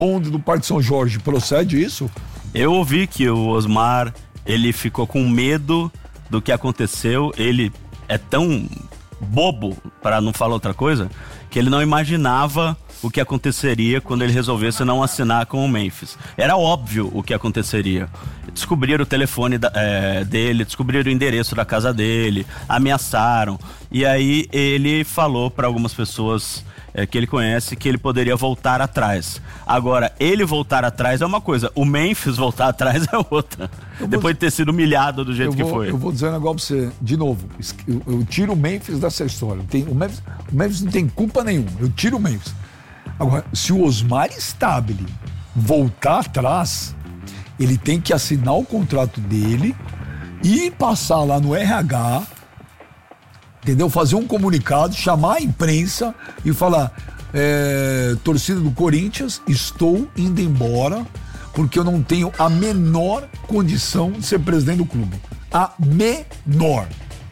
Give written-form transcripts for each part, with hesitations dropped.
do Parque São Jorge, procede isso? Eu ouvi que o Osmar, ele ficou com medo do que aconteceu, ele é tão bobo, para não falar outra coisa, que ele não imaginava o que aconteceria quando ele resolvesse não assinar com o Memphis. Era óbvio o que aconteceria. Descobriram o telefone dele, descobriram o endereço da casa dele, ameaçaram. E aí ele falou para algumas pessoas que ele conhece que ele poderia voltar atrás. Agora, ele voltar atrás é uma coisa, o Memphis voltar atrás é outra. Depois de ter sido humilhado do jeito que foi. Eu vou dizer um negócio pra você, de novo, eu tiro o Memphis dessa história. O Memphis não tem culpa nenhuma, eu tiro o Memphis. Agora, se o Osmar Stabile voltar atrás, ele tem que assinar o contrato dele e passar lá no RH, entendeu? Fazer um comunicado, chamar a imprensa e falar: torcida do Corinthians, estou indo embora porque eu não tenho a menor condição de ser presidente do clube. A menor.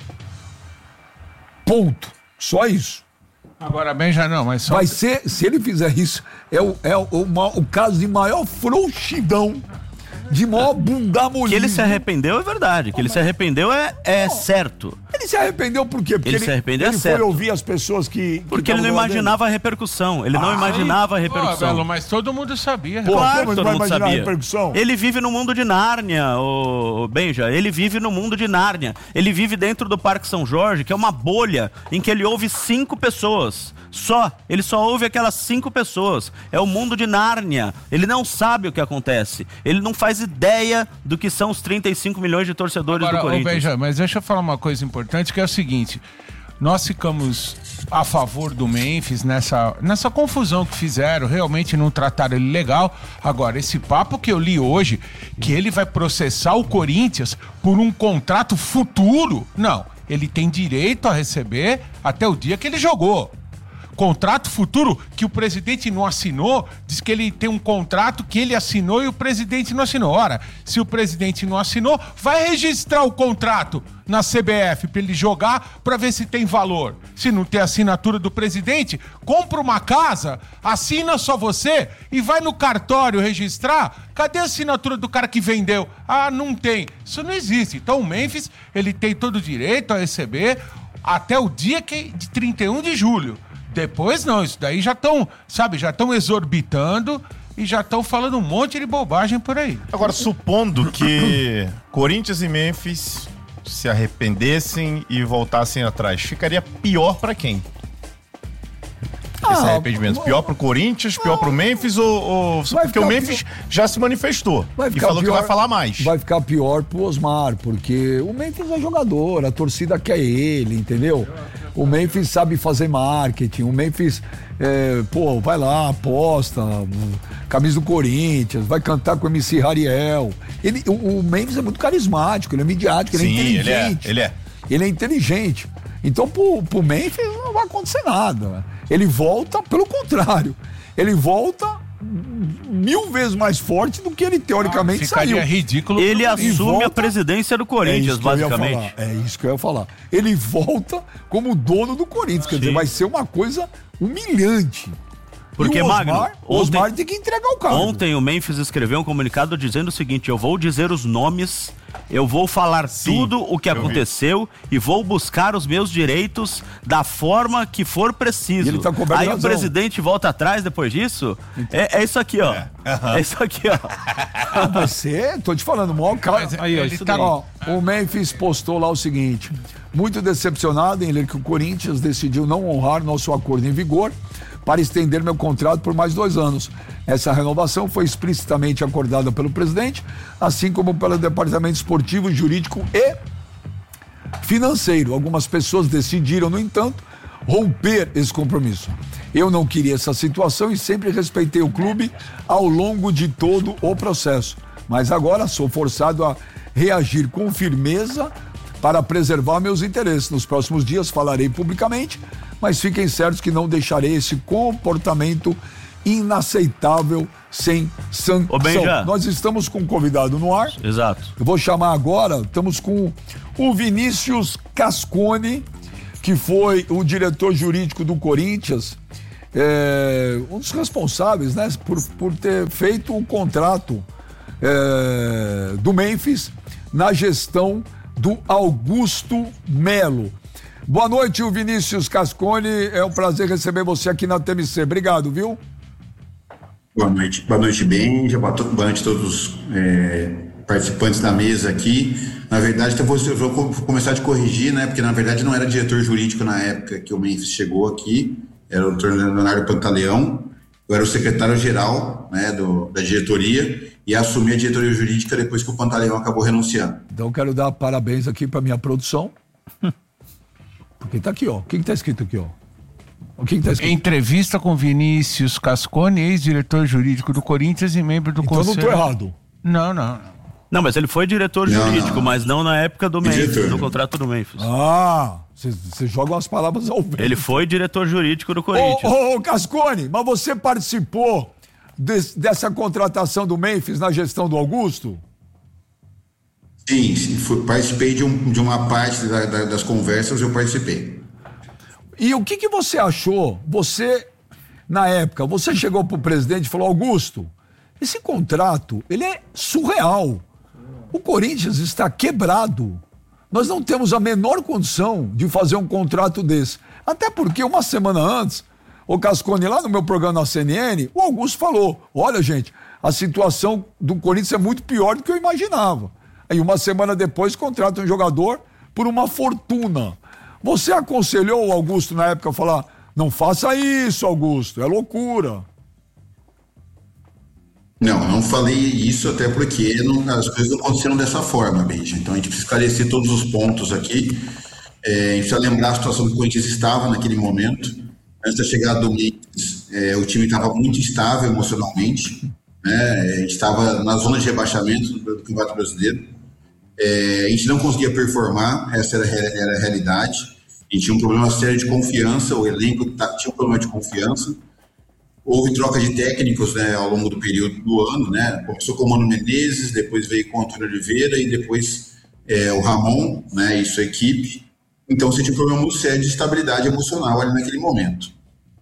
Ponto. Só isso. Agora bem, já não, mas só... Vai ser, se ele fizer isso, o caso de maior frouxidão, de maior bundamolismo. Que ele se arrependeu é verdade, que ele se arrependeu é certo. Ele se arrependeu por quê? Porque ele se arrependeu ele é foi certo. ouvir as pessoas que Porque ele não imaginava a repercussão, ele não imaginava a repercussão. Belo, mas todo mundo sabia. Claro, mas todo vai mundo imaginar a sabia. repercussão? Ele vive no mundo de Nárnia, o Benja, ele vive no mundo de Nárnia. Ele vive dentro do Parque São Jorge, que é uma bolha em que ele ouve 5 pessoas. Ele só ouve aquelas 5 pessoas. É o mundo de Nárnia. Ele não sabe o que acontece. Ele não faz ideia do que são os 35 milhões de torcedores do Corinthians. Benja, mas deixa eu falar uma coisa importante, que é o seguinte: nós ficamos a favor do Memphis nessa confusão que fizeram, realmente não trataram ele legal. Agora, esse papo que eu li hoje, que ele vai processar o Corinthians por um contrato futuro, não, ele tem direito a receber até o dia que ele jogou. Contrato futuro que o presidente não assinou, diz que ele tem um contrato que ele assinou e o presidente não assinou. Ora, se o presidente não assinou, vai registrar o contrato na CBF para ele jogar, para ver se tem valor. Se não tem assinatura do presidente, compra uma casa, assina só você e vai no cartório registrar. Cadê a assinatura do cara que vendeu? Ah, não tem. Isso não existe. Então o Memphis, ele tem todo o direito a receber até o dia de 31 de julho. Depois não, isso daí já estão exorbitando e já estão falando um monte de bobagem por aí. Agora, supondo que Corinthians e Memphis se arrependessem e voltassem atrás, ficaria pior pra quem? Esse arrependimento, pior pro Corinthians, pior pro Memphis ou porque o Memphis já se manifestou e falou que vai falar mais. Vai ficar pior pro Osmar, porque o Memphis é jogador, a torcida quer ele, entendeu? O Memphis sabe fazer marketing, o Memphis, vai lá, aposta, camisa do Corinthians, vai cantar com o MC Rariel. O Memphis é muito carismático, ele é midiático, ele é inteligente. Ele é inteligente. Então, pro Memphis não vai acontecer nada. Ele volta, pelo contrário, ele volta 1000 vezes mais forte do que ele teoricamente ficaria saiu. Ridículo. Ele assume a presidência do Corinthians, basicamente. É isso que eu ia falar. Ele volta como dono do Corinthians, quer dizer, vai ser uma coisa humilhante. Porque, Magno, Osmar tem que entregar o cargo. Ontem o Memphis escreveu um comunicado dizendo o seguinte: eu vou dizer os nomes, eu vou falar tudo o que aconteceu e vou buscar os meus direitos da forma que for preciso. Ele tá coberto de Aí razão. O presidente volta atrás depois disso? É isso aqui, ó. É isso aqui, ó. Vai ser, tô te falando, o maior cara. Aí, ó, isso daí. O Memphis postou lá o seguinte: muito decepcionado em ler que o Corinthians decidiu não honrar nosso acordo em vigor para estender meu contrato por mais 2 anos. Essa renovação foi explicitamente acordada pelo presidente, assim como pelo departamento esportivo, jurídico e financeiro. Algumas pessoas decidiram, no entanto, romper esse compromisso. Eu não queria essa situação e sempre respeitei o clube ao longo de todo o processo. Mas agora sou forçado a reagir com firmeza para preservar meus interesses. Nos próximos dias falarei publicamente, mas fiquem certos que não deixarei esse comportamento inaceitável sem sanção. Nós estamos com um convidado no ar. Exato. Eu vou chamar agora, estamos com o Vinícius Cascone, que foi o diretor jurídico do Corinthians um dos responsáveis, né, por ter feito o contrato do Memphis na gestão do Augusto Melo. Boa noite, o Vinícius Cascone. É um prazer receber você aqui na TMC. Obrigado, viu? Boa noite, Benja. Boa noite a todos os participantes da mesa aqui. Na verdade, eu vou começar a te corrigir, né? Porque na verdade não era diretor jurídico na época que o Memphis chegou aqui. Era o Dr. Leonardo Pantaleão. Eu era o secretário-geral, né, da diretoria, e assumi a diretoria jurídica depois que o Pantaleão acabou renunciando. Então quero dar parabéns aqui para minha produção. Porque tá aqui, ó. O que tá escrito aqui, ó? O que tá escrito? Entrevista com Vinícius Cascone, ex-diretor jurídico do Corinthians e membro do Conselho. Então não tô errado. Não. Não, mas ele foi diretor jurídico, mas não na época do Memphis, no contrato do Memphis. Você joga umas palavras ao vento. Ele foi diretor jurídico do Corinthians. Ô, Cascone, mas você participou dessa contratação do Memphis na gestão do Augusto? Sim, participei de uma parte das conversas, eu participei. E o que você achou? Você, na época, você chegou pro presidente e falou: Augusto, esse contrato, ele é surreal. O Corinthians está quebrado. Nós não temos a menor condição de fazer um contrato desse. Até porque uma semana antes, o Cascone, lá no meu programa na CNN, o Augusto falou: olha, gente, a situação do Corinthians é muito pior do que eu imaginava. Aí uma semana depois contrata um jogador por uma fortuna. Você aconselhou o Augusto na época a falar: não faça isso, Augusto, é loucura. Não falei isso, até porque as coisas não aconteceram dessa forma, Benja. Então a gente precisa esclarecer todos os pontos aqui. A gente precisa lembrar a situação que o Corinthians estava naquele momento. Antes da chegada do Memphis, o time estava muito instável emocionalmente, né? A gente estava na zona de rebaixamento do Campeonato Brasileiro. A gente não conseguia performar, essa era a realidade. A gente tinha um problema sério de confiança, o elenco tinha um problema de confiança. Houve troca de técnicos, né, ao longo do período do ano, né? Começou com o Mano Menezes, depois veio com o Antônio Oliveira e depois o Ramon, né, e sua equipe. Então você tinha um problema muito sério de estabilidade emocional ali naquele momento.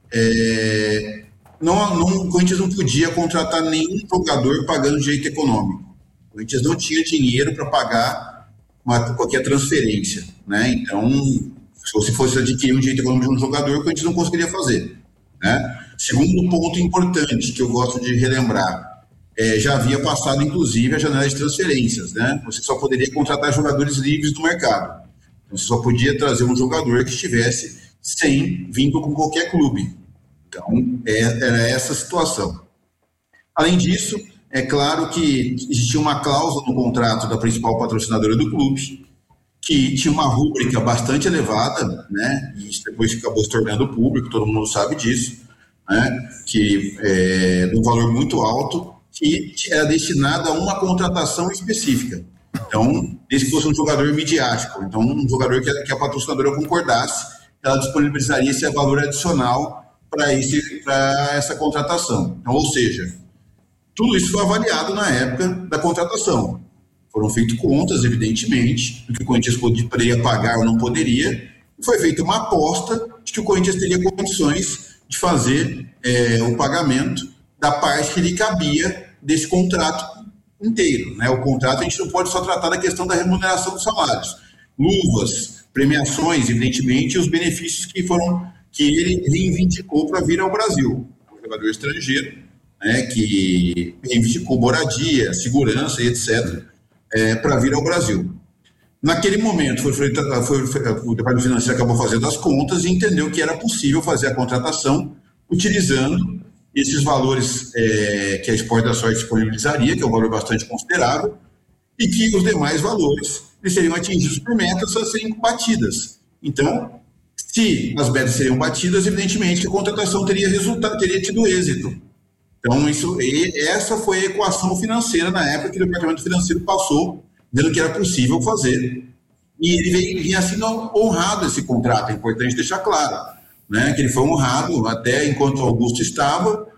O Corinthians não podia contratar nenhum jogador pagando direito econômico. O Corinthians não tinha dinheiro para pagar qualquer transferência, né? Então, se você fosse adquirir um direito econômico de um jogador, o Corinthians não conseguiria fazer, né? Segundo ponto importante que eu gosto de relembrar, já havia passado inclusive a janela de transferências, né? Você só poderia contratar jogadores livres do mercado. Então, você só podia trazer um jogador que estivesse sem vínculo com qualquer clube. Então, era essa a situação. Além disso, é claro que existia uma cláusula no contrato da principal patrocinadora do clube, que tinha uma rúbrica bastante elevada, né? E isso depois acabou se tornando público, todo mundo sabe disso, né? Que de um valor muito alto, que era destinado a uma contratação específica. Então, desde que fosse um jogador midiático, então um jogador que a patrocinadora concordasse, ela disponibilizaria esse valor adicional para essa contratação. Então, ou seja, tudo isso foi avaliado na época da contratação. Foram feitas contas, evidentemente, do que o Corinthians poderia pagar ou não poderia, e foi feita uma aposta de que o Corinthians teria condições de fazer o pagamento da parte que lhe cabia desse contrato inteiro, né? O contrato a gente não pode só tratar da questão da remuneração dos salários. Luvas, premiações, evidentemente, e os benefícios que ele reivindicou para vir ao Brasil. Um jogador estrangeiro, né, que reivindicou moradia, segurança e etc. Para vir ao Brasil. Naquele momento, o Departamento Financeiro acabou fazendo as contas e entendeu que era possível fazer a contratação utilizando esses valores que a Sport da Sorte disponibilizaria, que é um valor bastante considerável, e que os demais valores eles seriam atingidos por metas a serem batidas. Então, se as metas seriam batidas, evidentemente que a contratação teria tido êxito. Então, essa foi a equação financeira na época que o Departamento Financeiro passou, dizendo que era possível fazer. E ele vinha sendo honrado esse contrato, é importante deixar claro, né, que ele foi honrado até enquanto o Augusto estava.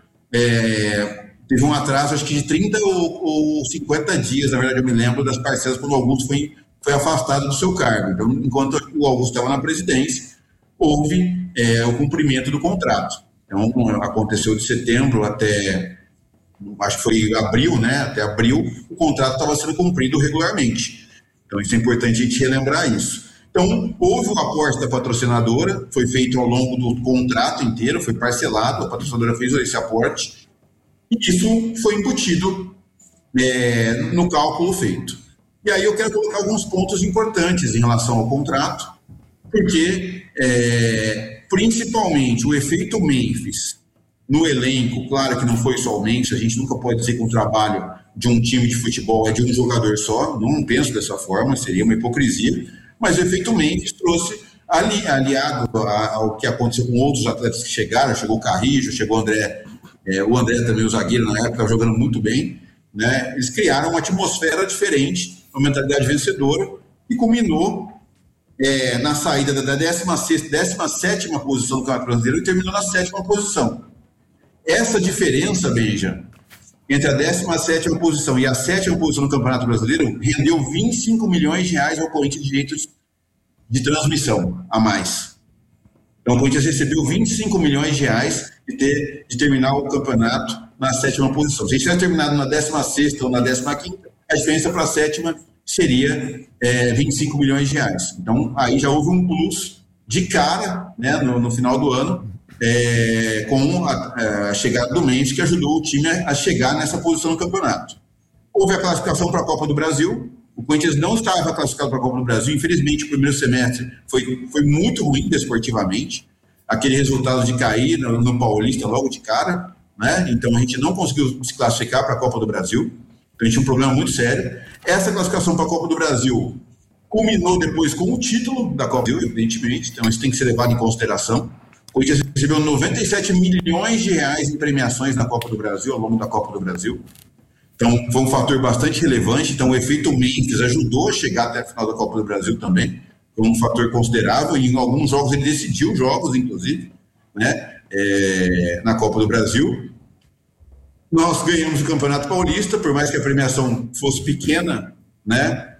Teve um atraso, acho que de 30 ou 50 dias, na verdade eu me lembro das parcelas quando o Augusto foi afastado do seu cargo. Então, enquanto o Augusto estava na presidência, houve o cumprimento do contrato. Então, aconteceu de setembro até, acho que foi abril, né? Até abril, o contrato estava sendo cumprido regularmente. Então, isso é importante a gente relembrar isso. Então, houve um aporte da patrocinadora, foi feito ao longo do contrato inteiro, foi parcelado, a patrocinadora fez esse aporte, e isso foi embutido no cálculo feito. E aí eu quero colocar alguns pontos importantes em relação ao contrato, porque, principalmente, o efeito Memphis no elenco, claro que não foi só o Memphis, a gente nunca pode dizer que o trabalho de um time de futebol é de um jogador só, não penso dessa forma, seria uma hipocrisia, mas o efeito Memphis trouxe, aliado ao que aconteceu com outros atletas que chegaram, chegou o Carrijo, chegou o André também, o zagueiro na época, jogando muito bem, né? Eles criaram uma atmosfera diferente, uma mentalidade vencedora, e culminou na saída da 17ª posição do Campeonato Brasileiro e terminou na 7ª posição. Essa diferença, Benja, entre a 17ª posição e a 7ª posição do Campeonato Brasileiro, rendeu 25 milhões de reais ao Corinthians de direitos de transmissão a mais. Então, o Corinthians recebeu 25 milhões de reais de terminar o campeonato na 7ª posição. Se a gente tivesse terminado na 16ª ou na 15ª, a diferença para a 7ª seria 25 milhões de reais. Então, aí já houve um plus de cara, né, no final do ano, com a chegada do Memphis, que ajudou o time a chegar nessa posição no campeonato. Houve a classificação para a Copa do Brasil. O Corinthians não estava classificado para a Copa do Brasil. Infelizmente, o primeiro semestre foi muito ruim desportivamente. Aquele resultado de cair no Paulista logo de cara, né? Então, a gente não conseguiu se classificar para a Copa do Brasil. Então, a gente tinha um problema muito sério. Essa classificação para a Copa do Brasil culminou depois com o título da Copa do Brasil, evidentemente. Então, isso tem que ser levado em consideração. O Corinthians recebeu 97 milhões de reais em premiações na Copa do Brasil, ao longo da Copa do Brasil. Então, foi um fator bastante relevante. Então, o efeito Memphis ajudou a chegar até a final da Copa do Brasil também. Foi um fator considerável. E em alguns jogos ele decidiu jogos, inclusive, né, na Copa do Brasil. Nós ganhamos o Campeonato Paulista, por mais que a premiação fosse pequena, né,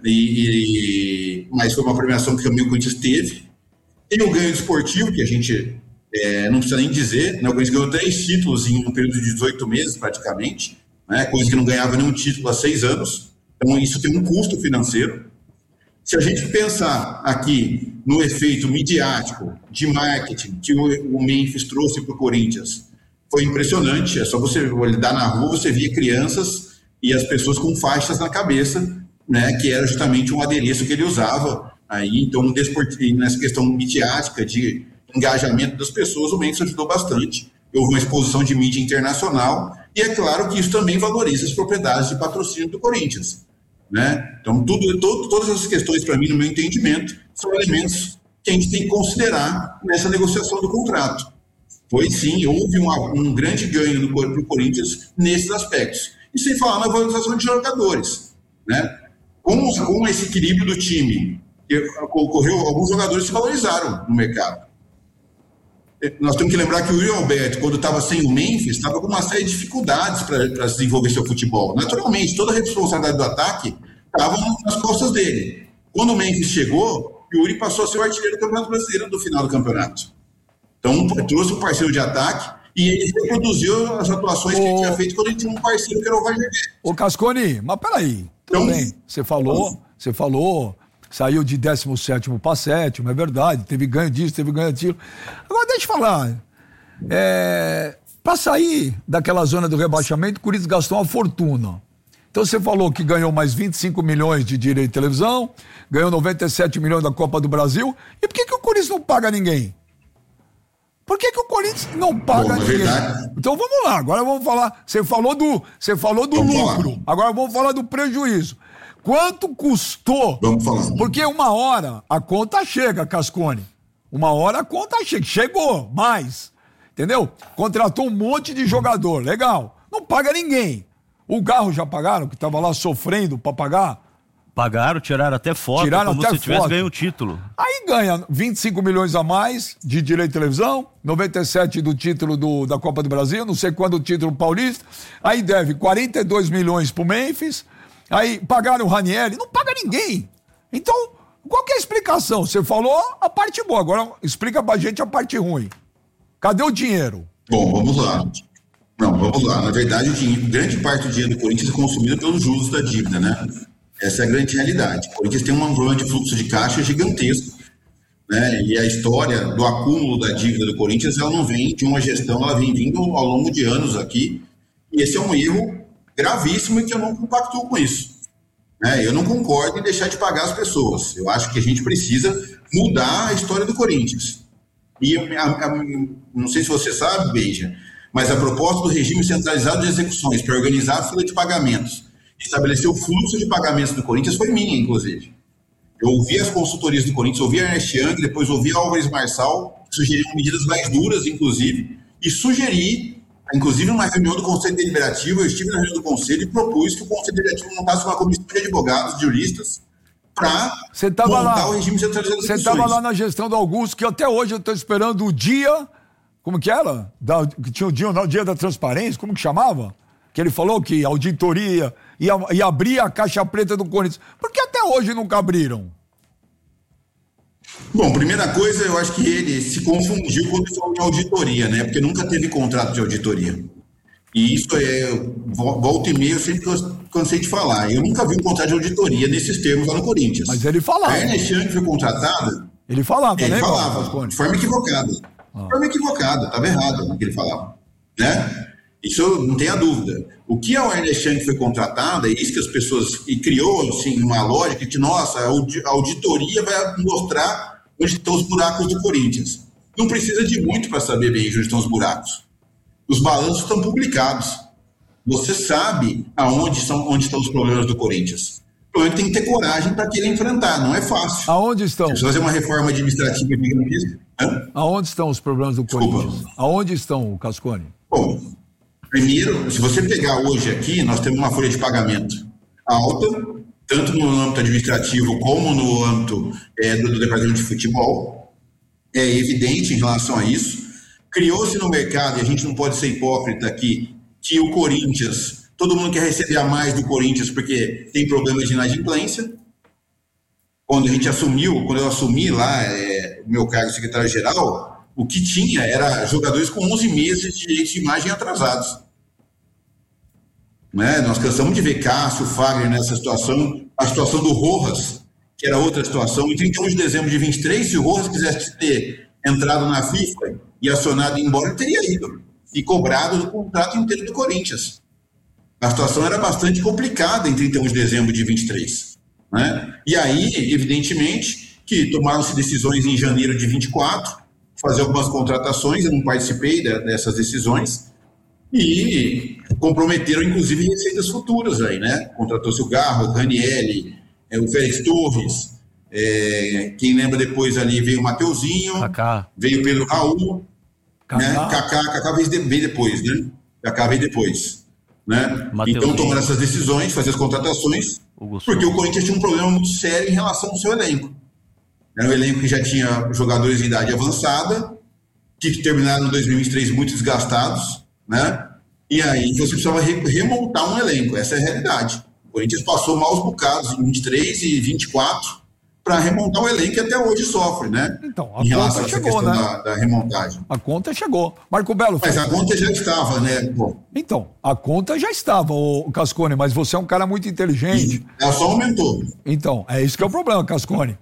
mas foi uma premiação que também o Corinthians teve. Tem o ganho esportivo, que a gente não precisa nem dizer, né? O Corinthians ganhou 3 títulos em um período de 18 meses, praticamente, né? Coisa que não ganhava nenhum título há 6 anos. Então, isso tem um custo financeiro. Se a gente pensar aqui no efeito midiático de marketing que o Memphis trouxe para o Corinthians, foi impressionante. É só você olhar na rua, você via crianças e as pessoas com faixas na cabeça, né? Que era justamente um adereço que ele usava. Aí, então, nessa questão midiática de engajamento das pessoas, o Memphis ajudou bastante. Houve uma exposição de mídia internacional e é claro que isso também valoriza as propriedades de patrocínio do Corinthians, né? Então, todas essas questões, para mim, no meu entendimento, são elementos que a gente tem que considerar nessa negociação do contrato. Pois sim, houve um grande ganho para o Corinthians nesses aspectos. E sem falar na valorização de jogadores, né? Com esse equilíbrio do time, ocorreu, alguns jogadores se valorizaram no mercado. Nós temos que lembrar que o Yuri Alberto, quando estava sem o Memphis, estava com uma série de dificuldades para desenvolver seu futebol. Naturalmente, toda a responsabilidade do ataque estava nas costas dele. Quando o Memphis chegou, o Yuri passou a ser o artilheiro do Campeonato Brasileiro no final do campeonato. Então, trouxe um parceiro de ataque e ele reproduziu as atuações que ele tinha feito quando ele tinha um parceiro que era o Wagner Guedes. Ô Casconi, mas peraí, tudo bem, você falou, saiu de 17º para 7º, é verdade, teve ganho disso, teve ganho daquilo. Agora deixa eu falar, para sair daquela zona do rebaixamento, o Corinthians gastou uma fortuna. Então você falou que ganhou mais 25 milhões de direito de televisão, ganhou 97 milhões da Copa do Brasil, e por que o Corinthians não paga ninguém? Por que o Corinthians não paga ninguém? Verdade. Então vamos lá, agora vamos falar, você falou do lucro, agora vamos falar do prejuízo. Quanto custou? Vamos falar. Porque uma hora a conta chega, Cascone. Uma hora a conta chega. Chegou, mais. Entendeu? Contratou um monte de jogador. Legal. Não paga ninguém. O Garro já pagaram, que estava lá sofrendo para pagar? Pagaram, tiraram até foto, como se tivesse ganho o título. Aí ganha 25 milhões a mais de direito de televisão, 97 do título da Copa do Brasil, não sei quando o título paulista. Aí deve 42 milhões pro Memphis. Aí pagaram o Ranieri, não paga ninguém. Então, qual que é a explicação? Você falou a parte boa, agora explica pra gente a parte ruim. Cadê o dinheiro? Bom, vamos lá. Não, vamos lá. Na verdade, grande parte do dinheiro do Corinthians é consumido pelos juros da dívida, né? Essa é a grande realidade. O Corinthians tem um problema de fluxo de caixa gigantesco, né? E a história do acúmulo da dívida do Corinthians, ela não vem de uma gestão, ela vem vindo ao longo de anos aqui. E esse é um erro gravíssimo e que eu não compactuo com isso. Né? Eu não concordo em deixar de pagar as pessoas. Eu acho que a gente precisa mudar a história do Corinthians. E não sei se você sabe, Beija, mas a proposta do regime centralizado de execuções para organizar a fila de pagamentos, estabelecer o fluxo de pagamentos do Corinthians foi minha, inclusive. Eu ouvi as consultorias do Corinthians, ouvi a Ernest Young, depois ouvi a Álvares Marçal, sugeriram medidas mais duras, inclusive, e sugeri, inclusive numa reunião do Conselho Deliberativo, eu estive na reunião do Conselho e propus que o Conselho Deliberativo montasse uma comissão de advogados, de juristas, para montar o regime centralizado de execuções. Você estava lá na gestão do Augusto, que até hoje eu estou esperando o dia, como que era? Que tinha o dia da transparência, como que chamava? Que ele falou que a auditoria ia abrir a caixa preta do Corinthians. Por que até hoje nunca abriram? Bom, primeira coisa, eu acho que ele se confundiu quando falou em auditoria, né? Porque nunca teve contrato de auditoria. E isso volta e meia, eu sempre cansei de falar. Eu nunca vi um contrato de auditoria nesses termos lá no Corinthians. Mas ele falava. A Ernest Young foi contratada. Ele falava, ele né? falava, de forma equivocada. De forma equivocada, estava errado no que ele falava. Né? Isso não tenha dúvida. O que a Ernest Young foi contratada, é isso que as pessoas... E criou, assim, uma lógica que, nossa, a auditoria vai mostrar onde estão os buracos do Corinthians. Não precisa de muito para saber bem onde estão os buracos. Os balanços estão publicados. Você sabe onde estão os problemas do Corinthians. O problema é que tem que ter coragem para querer enfrentar. Não é fácil. Aonde estão? Se você fazer uma reforma administrativa gigantesca... Aonde estão os problemas do Corinthians? Aonde estão, Cascone? Bom, primeiro, se você pegar hoje aqui, nós temos uma folha de pagamento alta, tanto no âmbito administrativo como no âmbito do departamento de futebol. É evidente em relação a isso. Criou-se no mercado, e a gente não pode ser hipócrita aqui, que o Corinthians, todo mundo quer receber a mais do Corinthians porque tem problemas de inadimplência. Quando eu assumi lá o meu cargo de secretário-geral, o que tinha era jogadores com 11 meses de direitos de imagem atrasados. Né? Nós cansamos de ver Cássio, Fagner nessa situação, a situação do Rojas, que era outra situação. Em 31 de dezembro de 23, se o Rojas quisesse ter entrado na FIFA e acionado e ir embora, ele teria ido e cobrado do contrato inteiro do Corinthians. A situação era bastante complicada em 31 de dezembro de 23. Né? E aí, evidentemente, que tomaram-se decisões em janeiro de 24, fazer algumas contratações, eu não participei dessas decisões, e comprometeram, inclusive, receitas futuras aí, né? Contratou-se o Garro, o Ranieri, o Félix Torres, quem lembra depois ali veio o Mateuzinho, Kaká. Veio o Pedro Raul, né? Kaká veio depois, né? Kaká veio depois, né? Então tomaram essas decisões, fazer as contratações, porque o Corinthians tinha um problema muito sério em relação ao seu elenco. Era um elenco que já tinha jogadores de idade avançada, que terminaram em 2023 muito desgastados, né? E aí você precisava remontar um elenco, essa é a realidade. O Corinthians passou maus bocados em 23 e 24 para remontar o elenco e até hoje sofre, né? Então, a em relação conta a essa chegou, questão né? da remontagem. A conta chegou. Marco Belo... Mas a conta já estava, né? Bom, então, a conta já estava, o Cascone, mas você é um cara muito inteligente. Ela só aumentou. Então, é isso que é o problema, Cascone.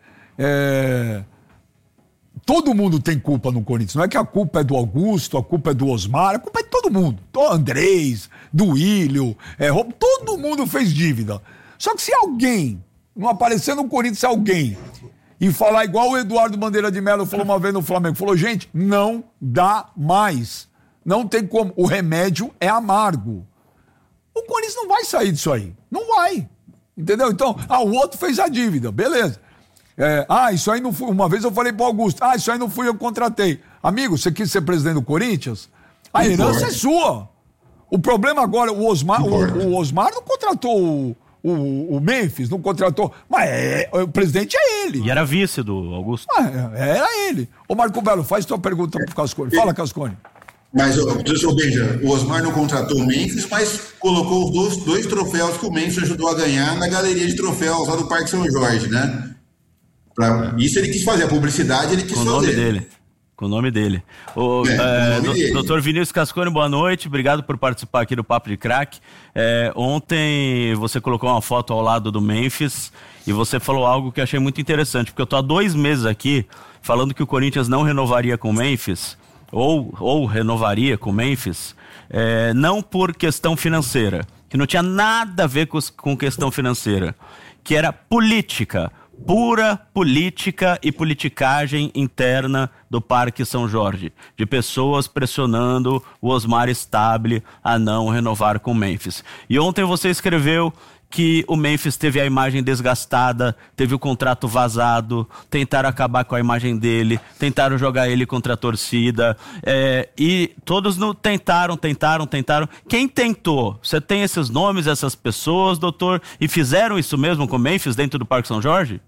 Todo mundo tem culpa no Corinthians. Não é que a culpa é do Augusto, a culpa é do Osmar, a culpa é de todo mundo. Do Andrés, do Willio, todo mundo fez dívida. Só que se alguém, não aparecer no Corinthians alguém, e falar igual o Eduardo Bandeira de Mello falou uma vez no Flamengo, falou, gente, não dá mais. Não tem como. O remédio é amargo. O Corinthians não vai sair disso aí. Não vai. Entendeu? Então, o outro fez a dívida. Beleza. Isso aí não foi. Uma vez eu falei pro Augusto, isso aí não fui eu que contratei. Amigo, você quis ser presidente do Corinthians? A herança é sua. O problema agora, o Osmar não contratou o Memphis, não contratou. Mas o presidente é ele. E era vice do Augusto. Era ele. Ô Marco Belo, faz tua pergunta pro Cascone. Fala, Cascone. Mas, professor Benja, o Osmar não contratou o Memphis, mas colocou os dois troféus que o Memphis ajudou a ganhar na galeria de troféus lá do Parque São Jorge, né? Isso ele quis fazer, a publicidade ele quis fazer. O nome dele. Com o nome dele. Doutor Vinícius Cascone, boa noite. Obrigado por participar aqui do Papo de Craque. Ontem você colocou uma foto ao lado do Memphis e você falou algo que eu achei muito interessante, porque eu tô há 2 meses aqui falando que o Corinthians não renovaria com o Memphis, ou renovaria com o Memphis, não por questão financeira, que não tinha nada a ver com questão financeira, que era política. Pura política e politicagem interna do Parque São Jorge, de pessoas pressionando o Osmar Stabile a não renovar com o Memphis. E ontem você escreveu que o Memphis teve a imagem desgastada, teve o contrato vazado, tentaram acabar com a imagem dele, tentaram jogar ele contra a torcida, e todos tentaram. Quem tentou? Você tem esses nomes, essas pessoas, doutor, e fizeram isso mesmo com o Memphis dentro do Parque São Jorge?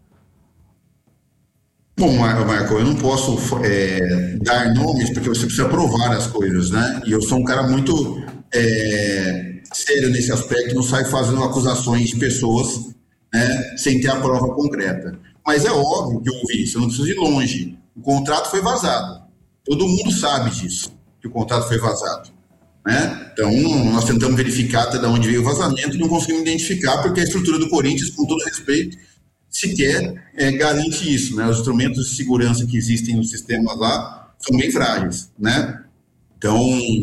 Bom, Marco, eu não posso dar nomes porque você precisa provar as coisas, né? E eu sou um cara muito sério nesse aspecto, não saio fazendo acusações de pessoas, né, sem ter a prova concreta. Mas é óbvio que eu ouvi isso, eu não preciso ir longe. O contrato foi vazado. Todo mundo sabe disso, que o contrato foi vazado, né? Então, nós tentamos verificar até de onde veio o vazamento e não conseguimos identificar porque a estrutura do Corinthians, com todo respeito, sequer garante isso, né? Os instrumentos de segurança que existem no sistema lá são bem frágeis, né? Então,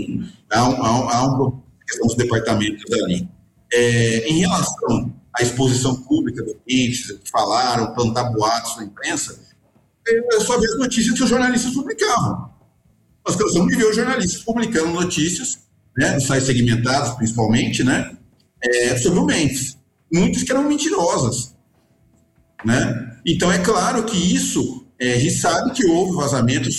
há uma questão dos departamentos ali. Em relação à exposição pública do Memphis, que falaram, plantar boatos na imprensa, eu só vi as notícias que os jornalistas publicavam. Nós cansamos de ver os jornalistas publicando notícias, né, nos sites segmentados, principalmente, né, sobre o Memphis. Muitas que eram mentirosas, né? Então é claro que isso, a gente sabe que houve vazamento,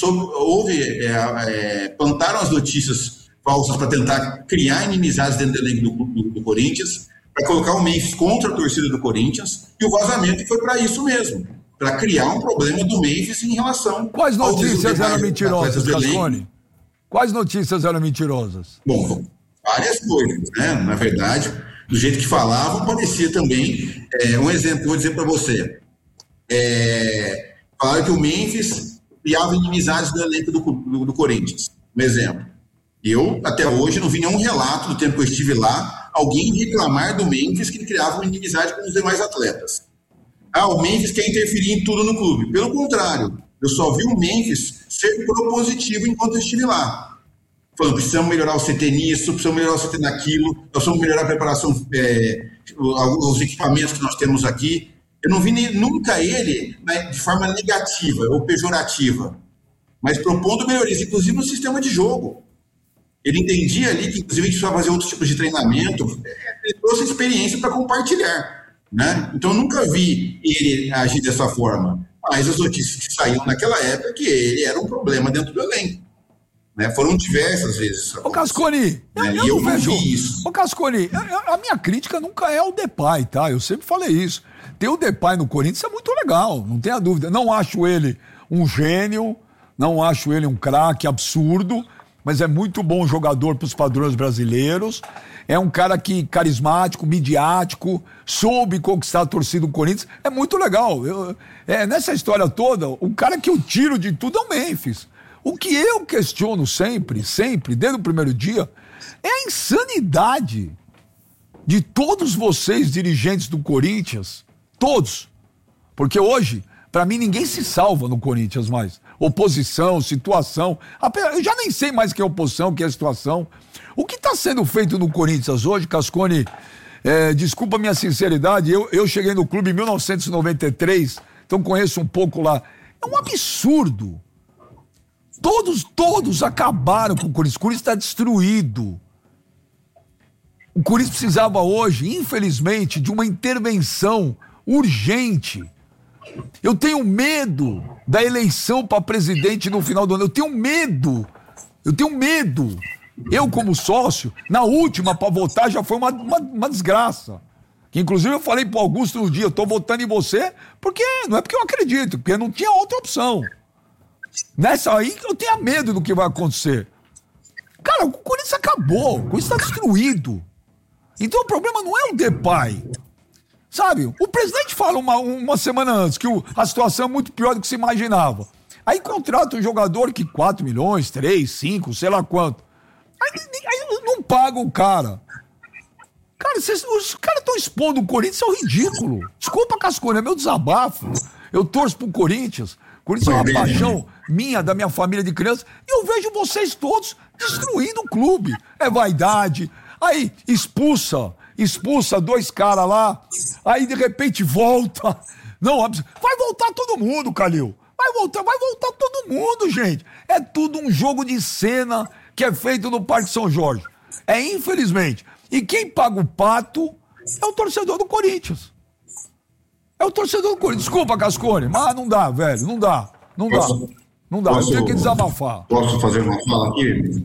plantaram as notícias falsas para tentar criar inimizades dentro do elenco do Corinthians, para colocar o Memphis contra a torcida do Corinthians, e o vazamento foi para isso mesmo, para criar um problema do Memphis em relação... Quais notícias eram mentirosas, Cascone? Quais notícias eram mentirosas? Bom, várias coisas, né? Na verdade, do jeito que falavam, parecia também... um exemplo, vou dizer para você. Falaram que o Memphis criava inimizades no elenco do Corinthians. Um exemplo. Eu, até hoje, não vi nenhum relato do tempo que eu estive lá, alguém reclamar do Memphis que ele criava uma inimizade com os demais atletas. O Memphis quer interferir em tudo no clube. Pelo contrário, eu só vi o Memphis ser propositivo enquanto eu estive lá. Falando, precisamos melhorar o CT nisso, precisamos melhorar o CT naquilo, nós precisamos melhorar a preparação, os equipamentos que nós temos aqui. Eu não vi nunca ele, né, de forma negativa ou pejorativa, mas propondo melhorias, inclusive no sistema de jogo. Ele entendia ali que, inclusive, a gente precisava fazer outros tipos de treinamento. Ele trouxe experiência para compartilhar, né? Então, eu nunca vi ele agir dessa forma. Mas as notícias que saíram naquela época que ele era um problema dentro do elenco, né? Foram diversas vezes. Ô, Cascone, eu não vi isso. Ô, Cascone, a minha crítica nunca é ao Depay, tá? Eu sempre falei isso. Ter o Depay no Corinthians é muito legal, não tenha dúvida. Não acho ele um gênio, não acho ele um craque absurdo, mas é muito bom jogador para os padrões brasileiros. É um cara que carismático, midiático, soube conquistar a torcida do Corinthians. É muito legal. Nessa história toda, o cara que eu tiro de tudo é o Memphis. O que eu questiono sempre, desde o primeiro dia, é a insanidade de todos vocês, dirigentes do Corinthians, todos. Porque hoje, para mim, ninguém se salva no Corinthians mais. Oposição, situação. Eu já nem sei mais o que é oposição, o que é situação. O que está sendo feito no Corinthians hoje, Cascone, desculpa a minha sinceridade, eu cheguei no clube em 1993, então conheço um pouco lá. É um absurdo. Todos acabaram com o Corinthians. O Corinthians está destruído. O Corinthians precisava hoje, infelizmente, de uma intervenção urgente. Eu tenho medo da eleição para presidente no final do ano. Eu tenho medo. Eu, como sócio, na última para votar já foi uma desgraça. Que, inclusive, eu falei pro Augusto no dia, eu tô votando em você, porque não é porque eu acredito, porque não tinha outra opção. Nessa aí eu tenho medo do que vai acontecer. Cara, o Corinthians acabou, o Corinthians está destruído. Então o problema não é o Depay. Sabe, o presidente fala uma semana antes que a situação é muito pior do que se imaginava. Aí contrata um jogador que 4 milhões, 3, 5, sei lá quanto. Aí não paga o cara. Cara, os caras estão expondo o Corinthians, isso é um ridículo. Desculpa, Cascone, é meu desabafo. Eu torço pro Corinthians. O Corinthians é uma paixão minha, da minha família de criança. E eu vejo vocês todos destruindo o clube. É vaidade. Aí expulsa 2 caras lá. Aí de repente volta. Não, vai voltar todo mundo, Calil. Vai voltar todo mundo, gente. É tudo um jogo de cena que é feito no Parque São Jorge. É infelizmente. E quem paga o pato é o torcedor do Corinthians. É o torcedor do Corinthians. Desculpa, Cascone, mas não dá, velho. Não dá. Eu tenho que desabafar. Posso fazer uma fala aqui?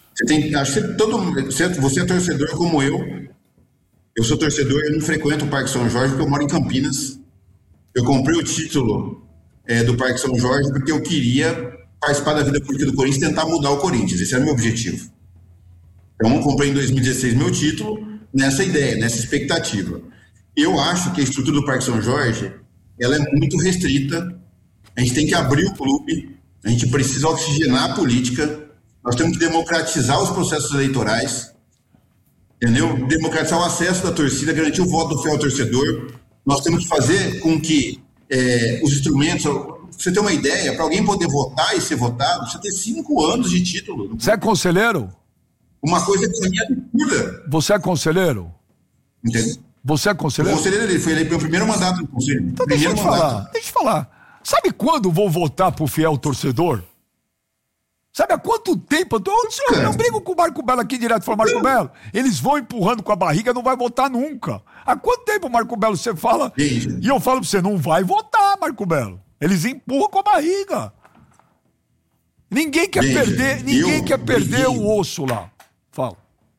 Você é torcedor como eu. Eu sou torcedor, eu não frequento o Parque São Jorge porque eu moro em Campinas. Eu comprei o título do Parque São Jorge porque eu queria participar da vida política do Corinthians e tentar mudar o Corinthians. Esse era o meu objetivo. Então, eu comprei em 2016 meu título nessa ideia, nessa expectativa. Eu acho que a estrutura do Parque São Jorge, ela é muito restrita. A gente tem que abrir o clube, a gente precisa oxigenar a política, nós temos que democratizar os processos eleitorais, entendeu? Democratizar o acesso da torcida, garantir o voto do fiel torcedor. Nós temos que fazer com que os instrumentos... Você ter uma ideia, para alguém poder votar e ser votado, você tem 5 anos de título. Você é conselheiro? Uma coisa que é absurda. Você é conselheiro? Entendeu? Você é conselheiro? O conselheiro, ele foi eleito pelo primeiro mandato do conselho. Então deixa eu te falar. Sabe quando vou votar pro fiel torcedor? Sabe há quanto tempo? Eu brigo com o Marco Belo aqui direto. Falo, Marco Belo, eles vão empurrando com a barriga, não vai votar nunca. Há quanto tempo, Marco Belo, você fala? Sim. E eu falo pra você, não vai votar, Marco Belo. Eles empurram com a barriga. Ninguém quer perder o osso lá. Fala.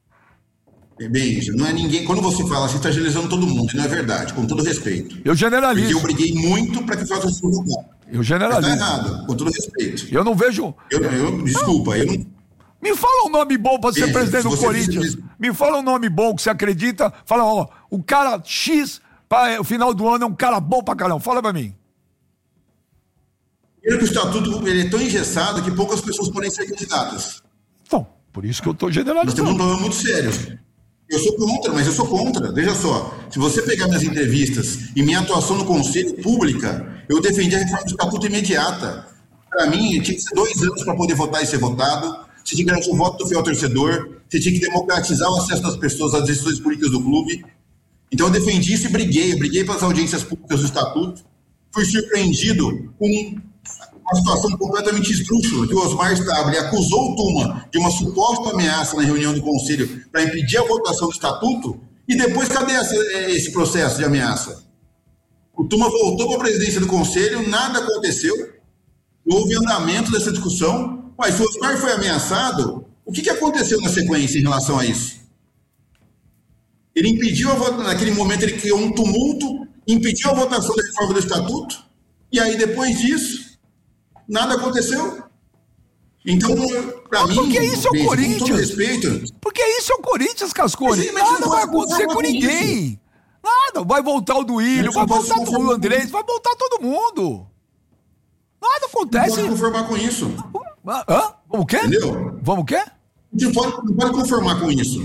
Bem, não é ninguém. Quando você fala assim, está generalizando todo mundo, e não é verdade, com todo respeito. Eu generalizo. Porque eu briguei muito para que faça o seu lugar. Eu generalizo. Está errado, com todo respeito. Eu não vejo. Desculpa, eu não. Me fala um nome bom para ser presidente do Corinthians. Me fala um nome bom que você acredita. Fala, ó, o cara X, para o final do ano, é um cara bom pra caramba. Fala pra mim. Primeiro que o estatuto ele é tão engessado que poucas pessoas podem ser candidatas. Então, por isso que eu tô generalizando. Nós temos um problema muito sério. Eu sou contra, mas eu sou contra. Veja só, se você pegar minhas entrevistas e minha atuação no Conselho Pública, eu defendi a reforma do estatuto imediata. Para mim, tinha que ser 2 anos para poder votar e ser votado. Você tinha que garantir o voto do fiel torcedor. Você tinha que democratizar o acesso das pessoas às decisões políticas do clube. Então eu defendi isso e briguei. Eu briguei pelas audiências públicas do estatuto. Fui surpreendido com uma situação completamente esdrúxula, que o Osmar Stabile acusou o Tuma de uma suposta ameaça na reunião do Conselho para impedir a votação do Estatuto, e depois cadê esse processo de ameaça? O Tuma voltou para a presidência do Conselho, nada aconteceu, houve andamento dessa discussão, mas se o Osmar foi ameaçado, o que aconteceu na sequência em relação a isso? Ele impediu a votação, naquele momento ele criou um tumulto, impediu a votação da reforma do Estatuto, e aí depois disso, nada aconteceu. Então, para mim, porque isso é o Corinthians. Com todo respeito. Porque isso é o Corinthians, Cascone. Nada vai acontecer com ninguém. Nada. Vai voltar o Duílio, vai voltar o Andrés, vai voltar todo mundo. Nada acontece. Não pode conformar com isso. Hã? Vamos o quê? Entendeu? Vamos o quê? Não pode conformar com isso.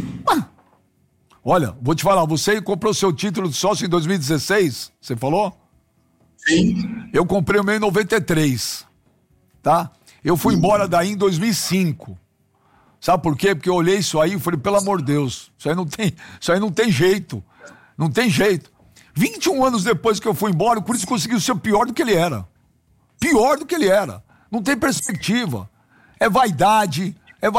Olha, vou te falar, você comprou seu título de sócio em 2016, você falou? Sim. Eu comprei o meu em 93. Tá? Eu fui embora daí em 2005. Sabe por quê? Porque eu olhei isso aí e falei, pelo amor de Deus, isso aí não tem jeito. Não tem jeito. 21 anos depois que eu fui embora, o Corinthians conseguiu ser pior do que ele era. Pior do que ele era. Não tem perspectiva. É vaidade.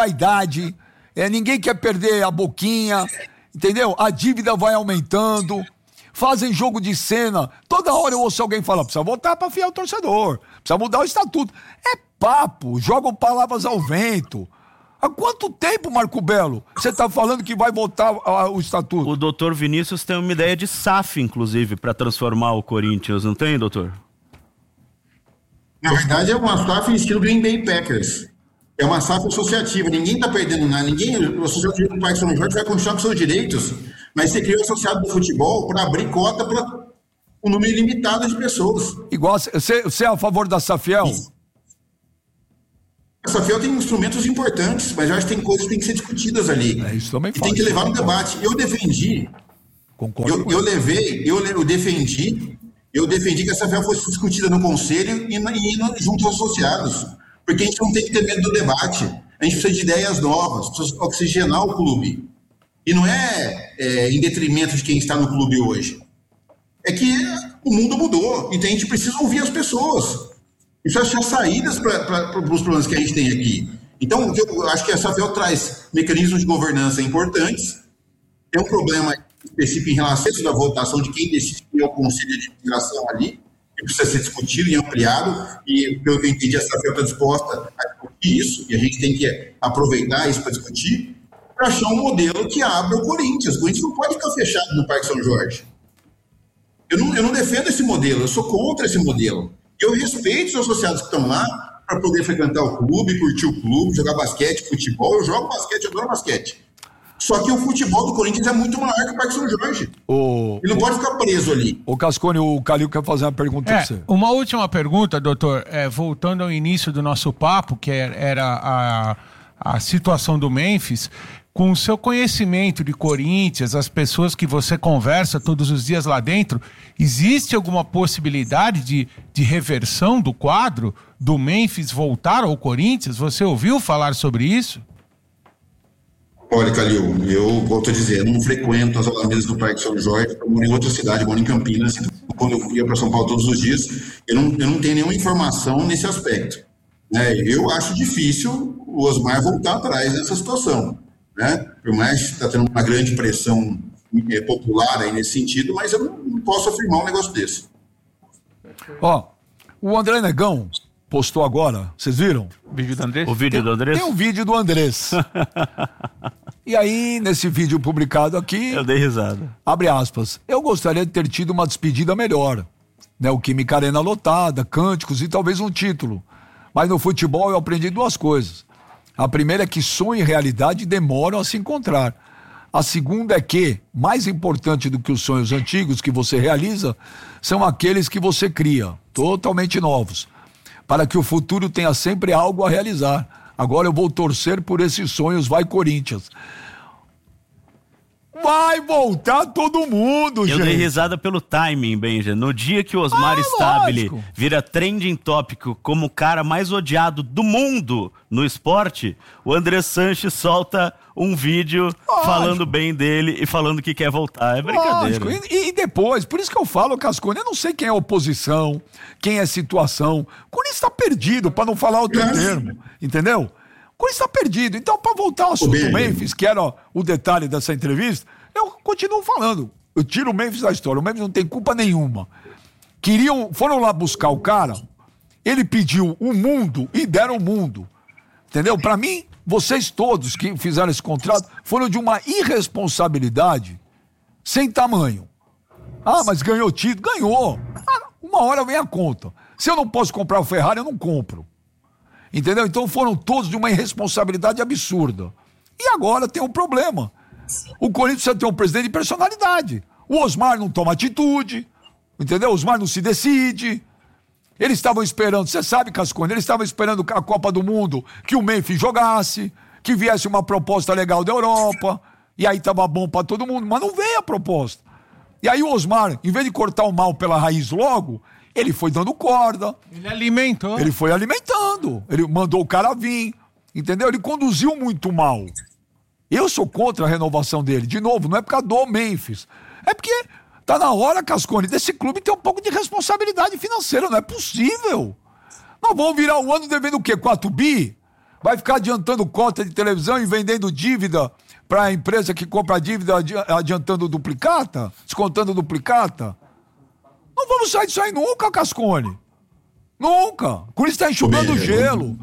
Ninguém quer perder a boquinha, entendeu? A dívida vai aumentando. Fazem jogo de cena. Toda hora eu ouço alguém falar, precisa votar para fiel torcedor, precisa mudar o estatuto. É papo, jogam palavras ao vento. Há quanto tempo, Marco Belo, você está falando que vai votar o estatuto? O doutor Vinícius tem uma ideia de SAF, inclusive, para transformar o Corinthians, não tem, doutor? Na verdade, é uma SAF em estilo Green Bay Packers. É uma SAF associativa, ninguém está perdendo nada, o associado do Parque São Jorge vai continuar com seus direitos, mas você cria o associado do futebol para abrir cota para um número ilimitado de pessoas. Igual, você é a favor da SAFiel? A SAFEL tem instrumentos importantes, mas eu acho que tem coisas que têm que ser discutidas ali. Isso também e tem que levar no debate. Eu defendi. Concordo. Eu defendi que a SAFEL fosse discutida no conselho e junto aos associados. Porque a gente não tem que ter medo do debate. A gente precisa de ideias novas, precisa oxigenar o clube. E não é em detrimento de quem está no clube hoje. É que o mundo mudou, então a gente precisa ouvir as pessoas. E precisa achar saídas para os problemas que a gente tem aqui. Então, eu acho que a SAFEL traz mecanismos de governança importantes. Tem um problema específico em relação à votação de quem decide o conselho de administração ali, que precisa ser discutido e ampliado, e pelo que eu entendi, a SAFEL está disposta a discutir isso, e a gente tem que aproveitar isso para discutir, para achar um modelo que abra o Corinthians. O Corinthians não pode ficar fechado no Parque São Jorge. Eu não defendo esse modelo, eu sou contra esse modelo. Eu respeito os associados que estão lá para poder frequentar o clube, curtir o clube, jogar basquete, futebol. Eu jogo basquete, eu adoro basquete. Só que o futebol do Corinthians é muito maior que o Parque São Jorge. Ele não pode ficar preso ali. Ô Cascone, o Calil quer fazer uma pergunta para você. Uma última pergunta, doutor. Voltando ao início do nosso papo, que era a situação do Memphis, com o seu conhecimento de Corinthians, as pessoas que você conversa todos os dias lá dentro, existe alguma possibilidade de reversão do quadro do Memphis voltar ao Corinthians? Você ouviu falar sobre isso? Olha, Calil, eu volto a dizer, eu não frequento as alamedas do Parque São Jorge, eu moro em outra cidade, eu moro em Campinas, quando eu ia para São Paulo todos os dias, eu não tenho nenhuma informação nesse aspecto. Eu acho difícil o Osmar voltar atrás nessa situação. Por mais que está tendo uma grande pressão popular aí nesse sentido, mas eu não posso afirmar um negócio desse. O André Negão postou agora, vocês viram? O vídeo do Andrés? O vídeo do Andrés? Tem um vídeo do Andrés. E aí, nesse vídeo publicado aqui... Eu dei risada. Abre aspas. Eu gostaria de ter tido uma despedida melhor. O Química Arena lotada, cânticos e talvez um título. Mas no futebol eu aprendi duas coisas. A primeira é que sonho e realidade demoram a se encontrar. A segunda é que, mais importante do que os sonhos antigos que você realiza, são aqueles que você cria, totalmente novos, para que o futuro tenha sempre algo a realizar. Agora eu vou torcer por esses sonhos, vai Corinthians. Vai voltar todo mundo, gente. Eu dei risada pelo timing, Benja. No dia que o Osmar Stabile vira trending tópico como o cara mais odiado do mundo no esporte, o André Sanches solta um vídeo falando bem dele e falando que quer voltar. É brincadeira. E depois, por isso que eu falo, Cascone, eu não sei quem é oposição, quem é situação. O Corinthians está perdido, para não falar outro termo, entendeu? O Corinthians está perdido. Então, para voltar ao assunto do Memphis, que era o detalhe dessa entrevista, eu continuo falando. Eu tiro o Memphis da história. O Memphis não tem culpa nenhuma. Foram lá buscar o cara, ele pediu o mundo e deram o mundo. Entendeu? Para mim, vocês todos que fizeram esse contrato foram de uma irresponsabilidade sem tamanho. Mas ganhou título? Ganhou. Uma hora vem a conta. Se eu não posso comprar o Ferrari, eu não compro. Entendeu? Então foram todos de uma irresponsabilidade absurda. E agora tem um problema. O Corinthians precisa ter um presidente de personalidade. O Osmar não toma atitude. Entendeu? O Osmar não se decide. Eles estavam esperando, você sabe, Cascone, eles estavam esperando a Copa do Mundo que o Memphis jogasse, que viesse uma proposta legal da Europa, e aí tava bom pra todo mundo, mas não veio a proposta. E aí o Osmar, em vez de cortar o mal pela raiz logo, ele foi dando corda. Ele alimentou. Ele foi alimentando, ele mandou o cara vir, entendeu? Ele conduziu muito mal. Eu sou contra a renovação dele, de novo, não é por causa do Memphis, é porque... Tá na hora, Cascone, desse clube ter um pouco de responsabilidade financeira, não é possível. Nós vamos virar um ano devendo o quê? 4 bi? Vai ficar adiantando cota de televisão e vendendo dívida para a empresa que compra a dívida, adiantando duplicata? Descontando duplicata? Não vamos sair disso aí nunca, Cascone. Nunca. O Corinthians está enxugando gelo.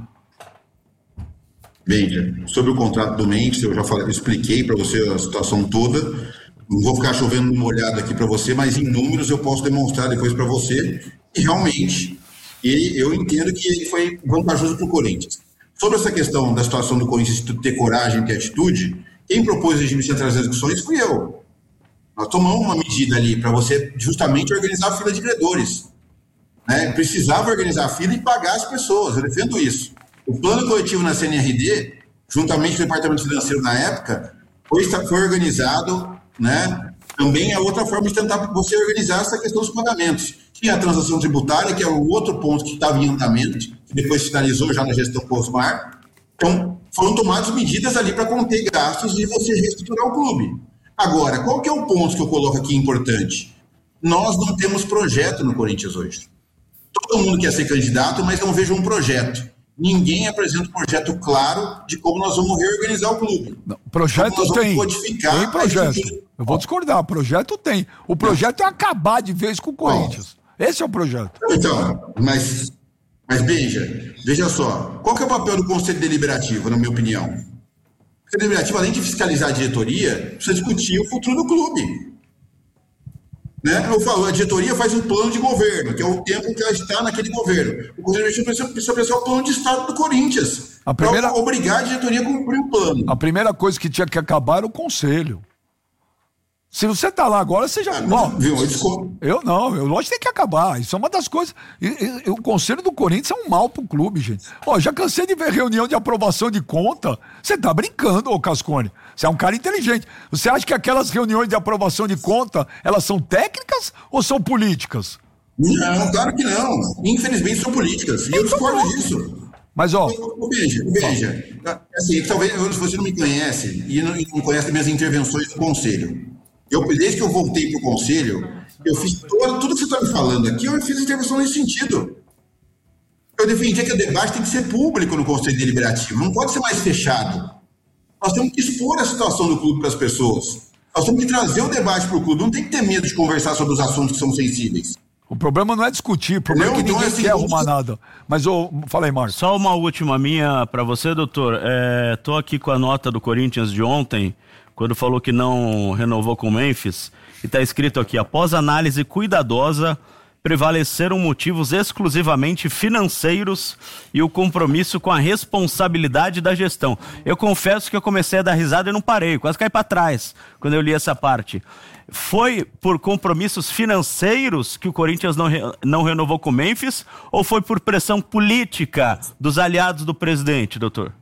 Benja, sobre o contrato do Memphis, eu já expliquei para você a situação toda. Não vou ficar chovendo molhado aqui para você, mas em números eu posso demonstrar depois para você. E realmente, eu entendo que ele foi vantajoso para o Corinthians. Sobre essa questão da situação do Corinthians ter coragem, ter atitude, quem propôs o regime de centrais das execuções fui eu. Nós tomamos uma medida ali para você justamente organizar a fila de credores. Precisava organizar a fila e pagar as pessoas, eu defendo isso. O plano coletivo na CNRD, juntamente com o departamento financeiro na época, foi organizado, né? Também é outra forma de tentar você organizar essa questão dos pagamentos. Tinha a transação tributária, que é o outro ponto que estava em andamento, que depois finalizou já na gestão Osmar. Então, foram tomadas medidas ali para conter gastos e você reestruturar o clube. Agora, qual que é o ponto que eu coloco aqui importante? Nós não temos projeto no Corinthians hoje. Todo mundo quer ser candidato, mas não vejo um projeto. Ninguém apresenta um projeto claro de como nós vamos reorganizar o clube. Não, projeto tem. Tem projeto. Eu vou discordar. Projeto tem. O projeto é acabar de vez com o Corinthians. Esse é o projeto. Então, mas Benja, veja só. Qual que é o papel do Conselho Deliberativo, na minha opinião? O Conselho Deliberativo, além de fiscalizar a diretoria, precisa discutir o futuro do clube. Né? Eu falo, a diretoria faz um plano de governo, que é o tempo que ela está naquele governo. O Conselho Deliberativo precisa pensar o plano de estado do Corinthians. Para obrigar a diretoria a cumprir o plano. A primeira coisa que tinha que acabar era o Conselho. Se você tá lá agora, você já... Eu não, eu lógico que tem que acabar. Isso é uma das coisas... O Conselho do Corinthians é um mal pro clube, gente. Já cansei de ver reunião de aprovação de conta. Você tá brincando, ô Cascone. Você é um cara inteligente. Você acha que aquelas reuniões de aprovação de conta, elas são técnicas ou são políticas? Não, claro que não. Infelizmente são políticas. E eu discordo disso. Mas, Veja, assim, talvez você não me conhece e não conhece minhas intervenções no Conselho. Desde que eu voltei para o Conselho, eu fiz tudo que você está me falando aqui, eu fiz intervenção nesse sentido. Eu defendia que o debate tem que ser público no Conselho Deliberativo, não pode ser mais fechado. Nós temos que expor a situação do clube para as pessoas. Nós temos que trazer o debate para o clube, não tem que ter medo de conversar sobre os assuntos que são sensíveis. O problema não é discutir, o problema é que ninguém quer arrumar nada. Mas, fala aí, Marcos. Só uma última minha para você, doutor. Tô aqui com a nota do Corinthians de ontem, quando falou que não renovou com o Memphis, e está escrito aqui: após análise cuidadosa, prevaleceram motivos exclusivamente financeiros e o compromisso com a responsabilidade da gestão. Eu confesso que eu comecei a dar risada e não parei, quase caí para trás quando eu li essa parte. Foi por compromissos financeiros que o Corinthians não renovou com o Memphis, ou foi por pressão política dos aliados do presidente, doutor?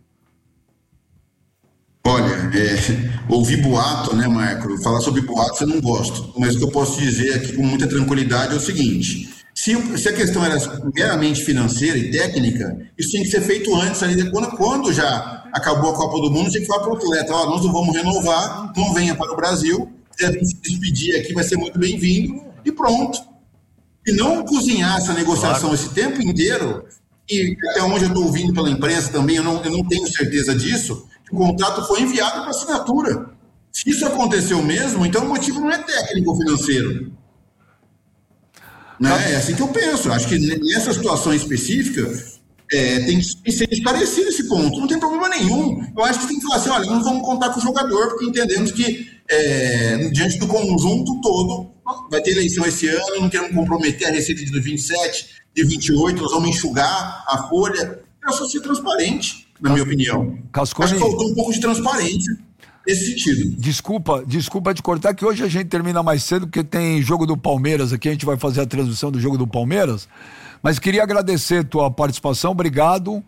Olha, ouvir boato, né, Marco? Falar sobre boato eu não gosto, mas o que eu posso dizer aqui com muita tranquilidade é o seguinte: se a questão era meramente financeira e técnica, isso tinha que ser feito antes, ali, quando já acabou a Copa do Mundo, tinha que falar para o atleta: nós não vamos renovar, não venha para o Brasil, se a gente se despedir aqui vai ser muito bem-vindo, e pronto. E não cozinhar essa negociação esse tempo inteiro, e até onde eu estou ouvindo pela imprensa também, eu não tenho certeza disso, o contrato foi enviado para assinatura. Se isso aconteceu mesmo, então o motivo não é técnico ou financeiro. Né? É assim que eu penso. Acho que nessa situação específica tem que ser esclarecido esse ponto. Não tem problema nenhum. Eu acho que tem que falar assim: olha, não vamos contar com o jogador, porque entendemos que diante do conjunto todo, vai ter eleição esse ano, não queremos comprometer a receita de 27, de 28, nós vamos enxugar a folha. É só ser transparente, na minha opinião. Cascone, acho que faltou um pouco de transparência nesse sentido. Desculpa te cortar, que hoje a gente termina mais cedo, porque tem jogo do Palmeiras aqui, a gente vai fazer a transmissão do jogo do Palmeiras, mas queria agradecer tua participação, obrigado,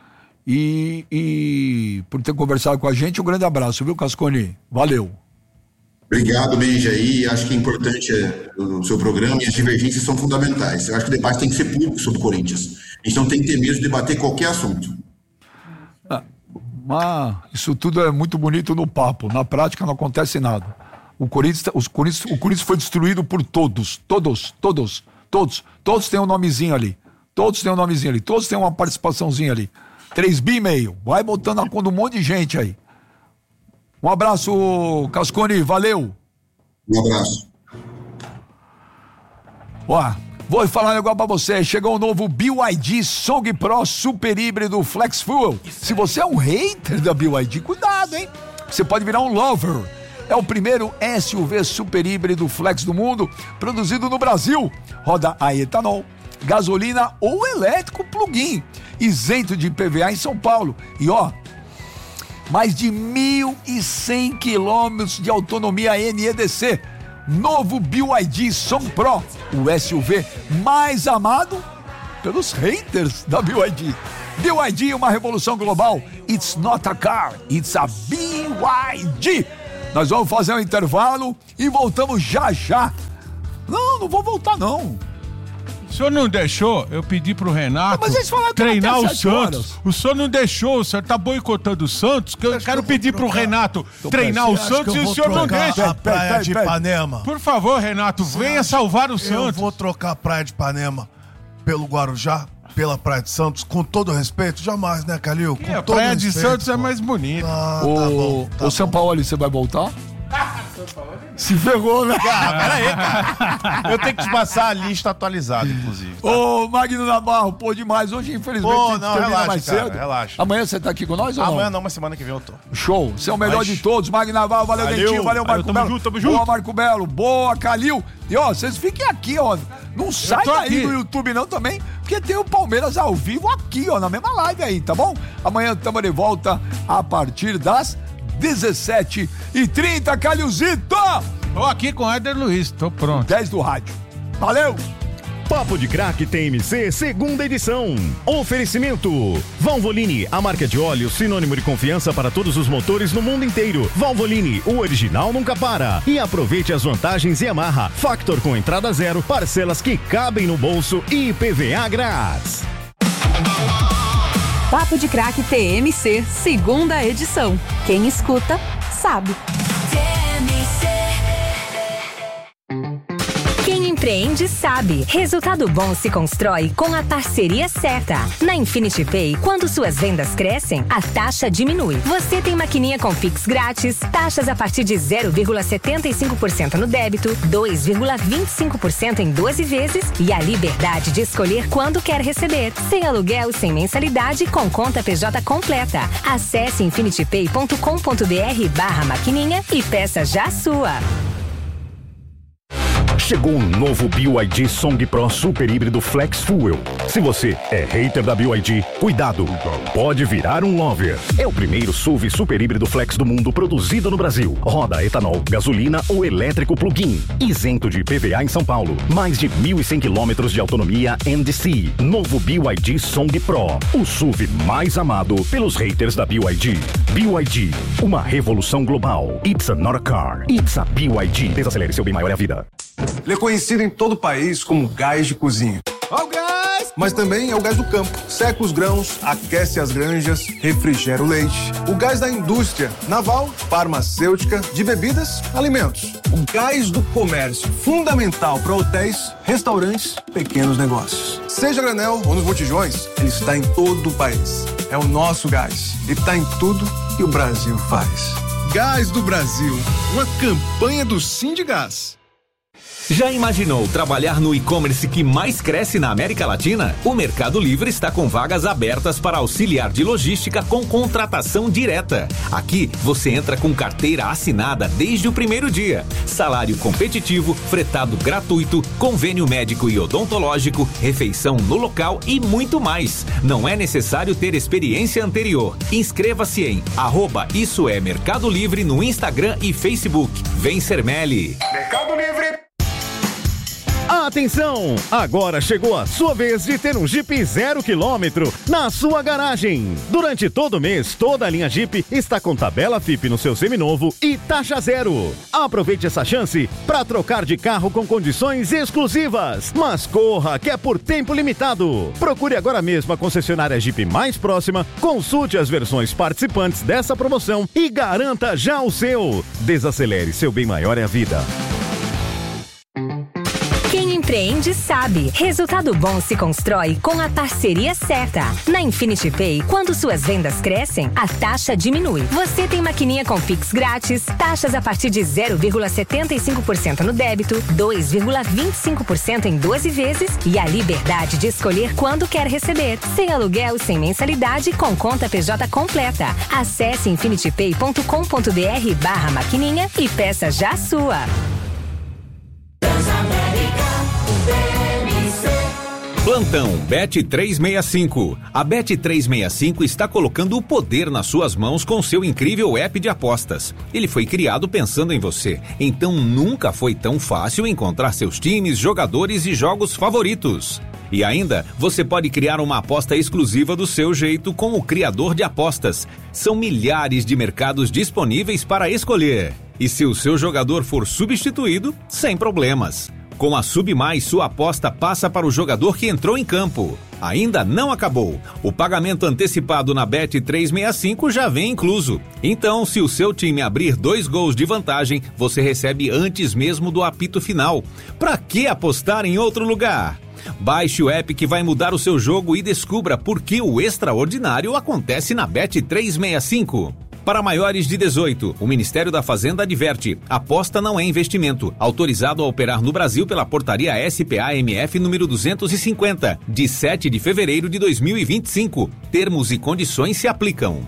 e por ter conversado com a gente. Um grande abraço, viu, Cascone? Valeu. Obrigado, Benja, aí acho que é importante o seu programa, e as divergências são fundamentais. Eu acho que o debate tem que ser público sobre o Corinthians. A gente não tem que ter medo de debater qualquer assunto. Mas isso tudo é muito bonito no papo, na prática não acontece nada. O Corinthians foi destruído por todos têm um nomezinho ali, todos têm uma participaçãozinha ali, 3,5 bi, vai botando a conta um monte de gente aí. Um abraço, Cascone, valeu. Um abraço. Vou falar um negócio pra você. Chegou o novo BYD Song Pro Super Híbrido Flex Fuel. Se você é um hater da BYD, cuidado, hein? Você pode virar um lover. É o primeiro SUV super híbrido flex do mundo, produzido no Brasil. Roda a etanol, gasolina ou elétrico plug-in, isento de IPVA em São Paulo. E mais de 1.100 quilômetros de autonomia NEDC. Novo BYD Song Pro, o SUV mais amado pelos haters da BYD. BYD, uma revolução global. It's not a car, it's a BYD. Nós vamos fazer um intervalo e voltamos já já. Não vou voltar não. O senhor não deixou eu pedir pro Renato treinar o Santos. O senhor não deixou, o senhor tá boicotando o Santos, que eu quero pedir pro Renato treinar o Santos e o senhor não deixa. A praia de Ipanema. Por favor, Renato, venha salvar o Santos. Eu vou trocar a praia de Ipanema pelo Guarujá, pela praia de Santos, com todo respeito, jamais, né, Calil? Com a todo praia de respeito, Santos é mais bonita. Ô, São Paulo, você vai voltar? Se ferrou, né? Peraí, cara. Eu tenho que te passar a lista atualizada, inclusive. Tá? Ô, Magno Navarro, demais. Hoje, infelizmente, a gente termina relaxa, mais cara, cedo. Relaxa. Amanhã você tá aqui com nós ou não? Amanhã não, mas semana que vem eu tô. Show. Você é o melhor de todos. Magno Navarro, valeu, Dentinho, valeu, Marco Belo. Tamo junto. Boa, Marco Belo. Boa, Calil. E, ó, vocês fiquem aqui, ó. Não sai daí do YouTube, não, também, porque tem o Palmeiras ao vivo aqui, ó, na mesma live aí, tá bom? Amanhã estamos de volta a partir das 17h30, Calilzito! Tô aqui com o Éder Luiz, tô pronto. 10 do rádio. Valeu! Papo de Craque TMC, segunda edição. Oferecimento: Valvoline, a marca de óleo sinônimo de confiança para todos os motores no mundo inteiro. Valvoline, o original nunca para. E aproveite as vantagens Yamaha. Factor com entrada zero, parcelas que cabem no bolso e IPVA grátis. Papo de Craque TMC, segunda edição. Quem escuta, sabe. Quem empreende sabe. Resultado bom se constrói com a parceria certa. Na Infinity Pay, quando suas vendas crescem, a taxa diminui. Você tem maquininha com Pix grátis, taxas a partir de 0,75% no débito, 2,25% em 12 vezes e a liberdade de escolher quando quer receber. Sem aluguel, sem mensalidade, com conta PJ completa. Acesse infinitypay.com.br/maquininha e peça já a sua. Chegou um novo BYD Song Pro Super Híbrido Flex Fuel. Se você é hater da BYD, cuidado, pode virar um lover. É o primeiro SUV super híbrido flex do mundo produzido no Brasil. Roda etanol, gasolina ou elétrico plug-in. Isento de IPVA em São Paulo. Mais de 1.100 quilômetros de autonomia NDC. Novo BYD Song Pro. O SUV mais amado pelos haters da BYD. BYD, uma revolução global. It's not a car, it's a BYD. Desacelere, seu bem maior é a vida. Ele é conhecido em todo o país como gás de cozinha. Ó o gás! Mas também é o gás do campo. Seca os grãos, aquece as granjas, refrigera o leite. O gás da indústria naval, farmacêutica, de bebidas, alimentos. O gás do comércio, fundamental para hotéis, restaurantes, pequenos negócios. Seja granel ou nos botijões, ele está em todo o país. É o nosso gás. E está em tudo que o Brasil faz. Gás do Brasil, uma campanha do Sindigás. Já imaginou trabalhar no e-commerce que mais cresce na América Latina? O Mercado Livre está com vagas abertas para auxiliar de logística com contratação direta. Aqui você entra com carteira assinada desde o primeiro dia. Salário competitivo, fretado gratuito, convênio médico e odontológico, refeição no local e muito mais. Não é necessário ter experiência anterior. Inscreva-se em @IssoEMercado Livre no Instagram e Facebook. Vem ser Meli. Mercado Livre. Atenção! Agora chegou a sua vez de ter um Jeep 0 km na sua garagem. Durante todo o mês, toda a linha Jeep está com tabela FIP no seu seminovo e taxa zero. Aproveite essa chance para trocar de carro com condições exclusivas. Mas corra, que é por tempo limitado. Procure agora mesmo a concessionária Jeep mais próxima, consulte as versões participantes dessa promoção e garanta já o seu. Desacelere, seu bem maior é a vida. Quem empreende sabe. Resultado bom se constrói com a parceria certa. Na Infinity Pay, quando suas vendas crescem, a taxa diminui. Você tem maquininha com Pix grátis, taxas a partir de 0,75% no débito, 2,25% em 12 vezes e a liberdade de escolher quando quer receber. Sem aluguel, sem mensalidade, com conta PJ completa. Acesse infinitypay.com.br/maquininha e peça já a sua. Plantão Bet365. A Bet365 está colocando o poder nas suas mãos com seu incrível app de apostas. Ele foi criado pensando em você, então nunca foi tão fácil encontrar seus times, jogadores e jogos favoritos. E ainda, você pode criar uma aposta exclusiva do seu jeito com o criador de apostas. São milhares de mercados disponíveis para escolher. E se o seu jogador for substituído, sem problemas. Com a SubMais, sua aposta passa para o jogador que entrou em campo. Ainda não acabou. O pagamento antecipado na Bet365 já vem incluso. Então, se o seu time abrir 2 gols de vantagem, você recebe antes mesmo do apito final. Pra que apostar em outro lugar? Baixe o app que vai mudar o seu jogo e descubra por que o extraordinário acontece na Bet365. Para maiores de 18, o Ministério da Fazenda adverte: aposta não é investimento. Autorizado a operar no Brasil pela portaria SPA-MF número 250, de 7 de fevereiro de 2025. Termos e condições se aplicam.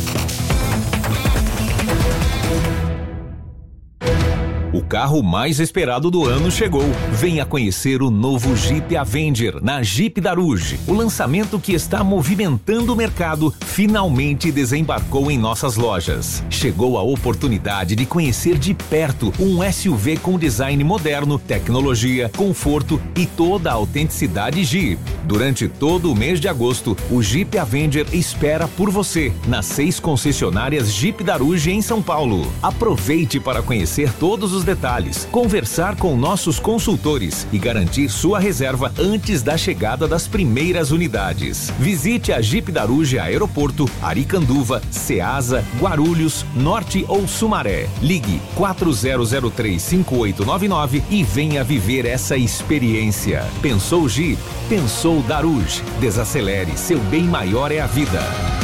O carro mais esperado do ano chegou. Venha conhecer o novo Jeep Avenger na Jeep Daruge. O lançamento que está movimentando o mercado finalmente desembarcou em nossas lojas. Chegou a oportunidade de conhecer de perto um SUV com design moderno, tecnologia, conforto e toda a autenticidade Jeep. Durante todo o mês de agosto, o Jeep Avenger espera por você nas 6 concessionárias Jeep Daruge em São Paulo. Aproveite para conhecer todos os detalhes, conversar com nossos consultores e garantir sua reserva antes da chegada das primeiras unidades. Visite a Jeep Daruge Aeroporto, Aricanduva, Ceasa, Guarulhos, Norte ou Sumaré. Ligue 4003-5899 e venha viver essa experiência. Pensou Jeep? Pensou Daruge. Desacelere, seu bem maior é a vida.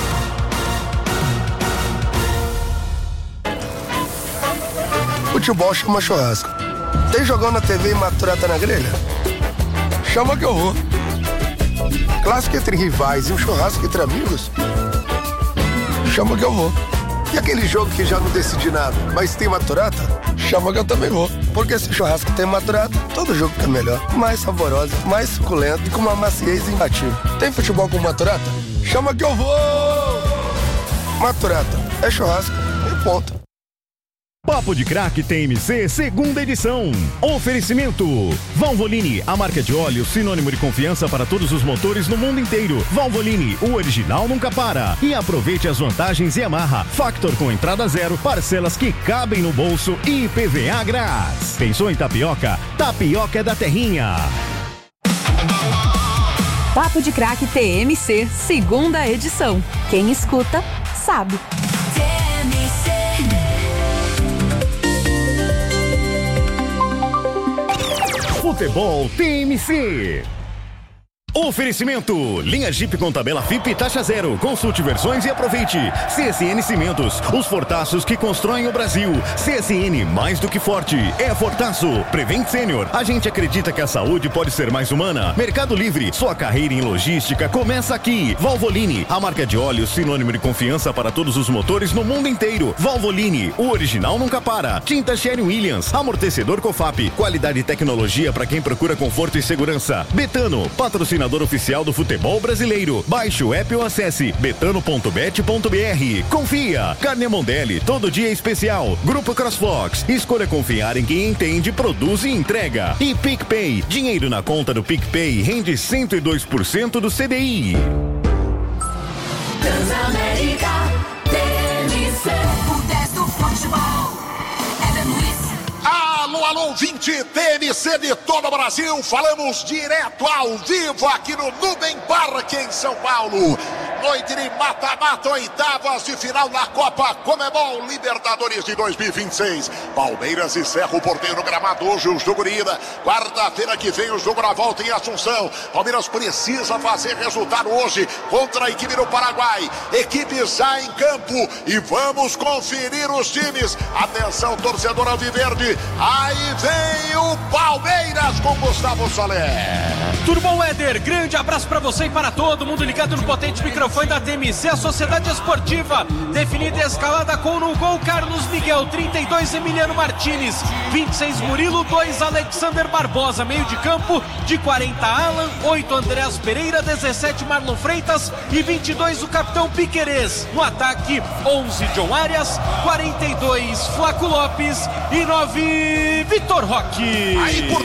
Futebol chama churrasco. Tem jogão na TV e maturata na grelha? Chama que eu vou. Clássico entre rivais e um churrasco entre amigos? Chama que eu vou. E aquele jogo que já não decidi nada, mas tem maturata? Chama que eu também vou. Porque se churrasco tem maturata, todo jogo fica melhor. Mais saboroso, mais suculento e com uma maciez imbatível. Tem futebol com maturata? Chama que eu vou! Maturata é churrasco e ponto. Papo de Crack TMC, segunda edição. Oferecimento: Valvoline, a marca de óleo sinônimo de confiança para todos os motores no mundo inteiro. Valvoline, o original nunca para. E aproveite as vantagens Yamaha. Factor com entrada zero, parcelas que cabem no bolso e IPVA grátis. Pensou em tapioca? Tapioca é da terrinha. Papo de Crack TMC, segunda edição. Quem escuta, sabe. Futebol TMC. Oferecimento: linha Jeep com tabela FIP taxa zero. Consulte versões e aproveite. CSN Cimentos, os fortaços que constroem o Brasil. CSN, mais do que forte, é Fortaço. Prevent Sênior, a gente acredita que a saúde pode ser mais humana. Mercado Livre, sua carreira em logística começa aqui. Valvoline, a marca de óleo sinônimo de confiança para todos os motores no mundo inteiro. Valvoline, o original nunca para. Tinta Sherwin-Williams, amortecedor Cofap, qualidade e tecnologia para quem procura conforto e segurança. Betano, patrocinador oficial do futebol brasileiro. Baixe o app ou acesse betano.bet.br. Confia. Carne Mondelli, todo dia especial. Grupo CrossFox, escolha confiar em quem entende, produz e entrega. E PicPay, dinheiro na conta do PicPay rende 102% do CDI. Transamérica, TMC, o 10 do futebol. Alô, alô, ouvinte TMC de todo o Brasil, falamos direto ao vivo aqui no Nubem Parque em São Paulo. Noite de mata-mata, oitavas de final na Copa Conmebol Libertadores de 2026. Palmeiras e Cerro Porteiro no gramado hoje, o jogo de ida. Quarta-feira que vem o jogo na volta em Assunção. Palmeiras precisa fazer resultado hoje contra a equipe do Paraguai. Equipe já em campo e vamos conferir os times. Atenção, torcedor alviverde. Aí vem o Palmeiras com Gustavo Soler. Tudo bom, Éder? Grande abraço pra você e para todo mundo ligado no potente microfone da TMC, a Sociedade Esportiva. Definida e escalada com no gol Carlos Miguel, 32 Emiliano Martínez, 26 Murilo, 2 Alexander Barbosa. Meio de campo, de 40 Alan, 8 Andreas Pereira, 17 Marlon Freitas e 22 o capitão Piquerez. No ataque, 11 John Arias, 42 Flaco Lopes e 9 Vitor Roque. Aí, portanto,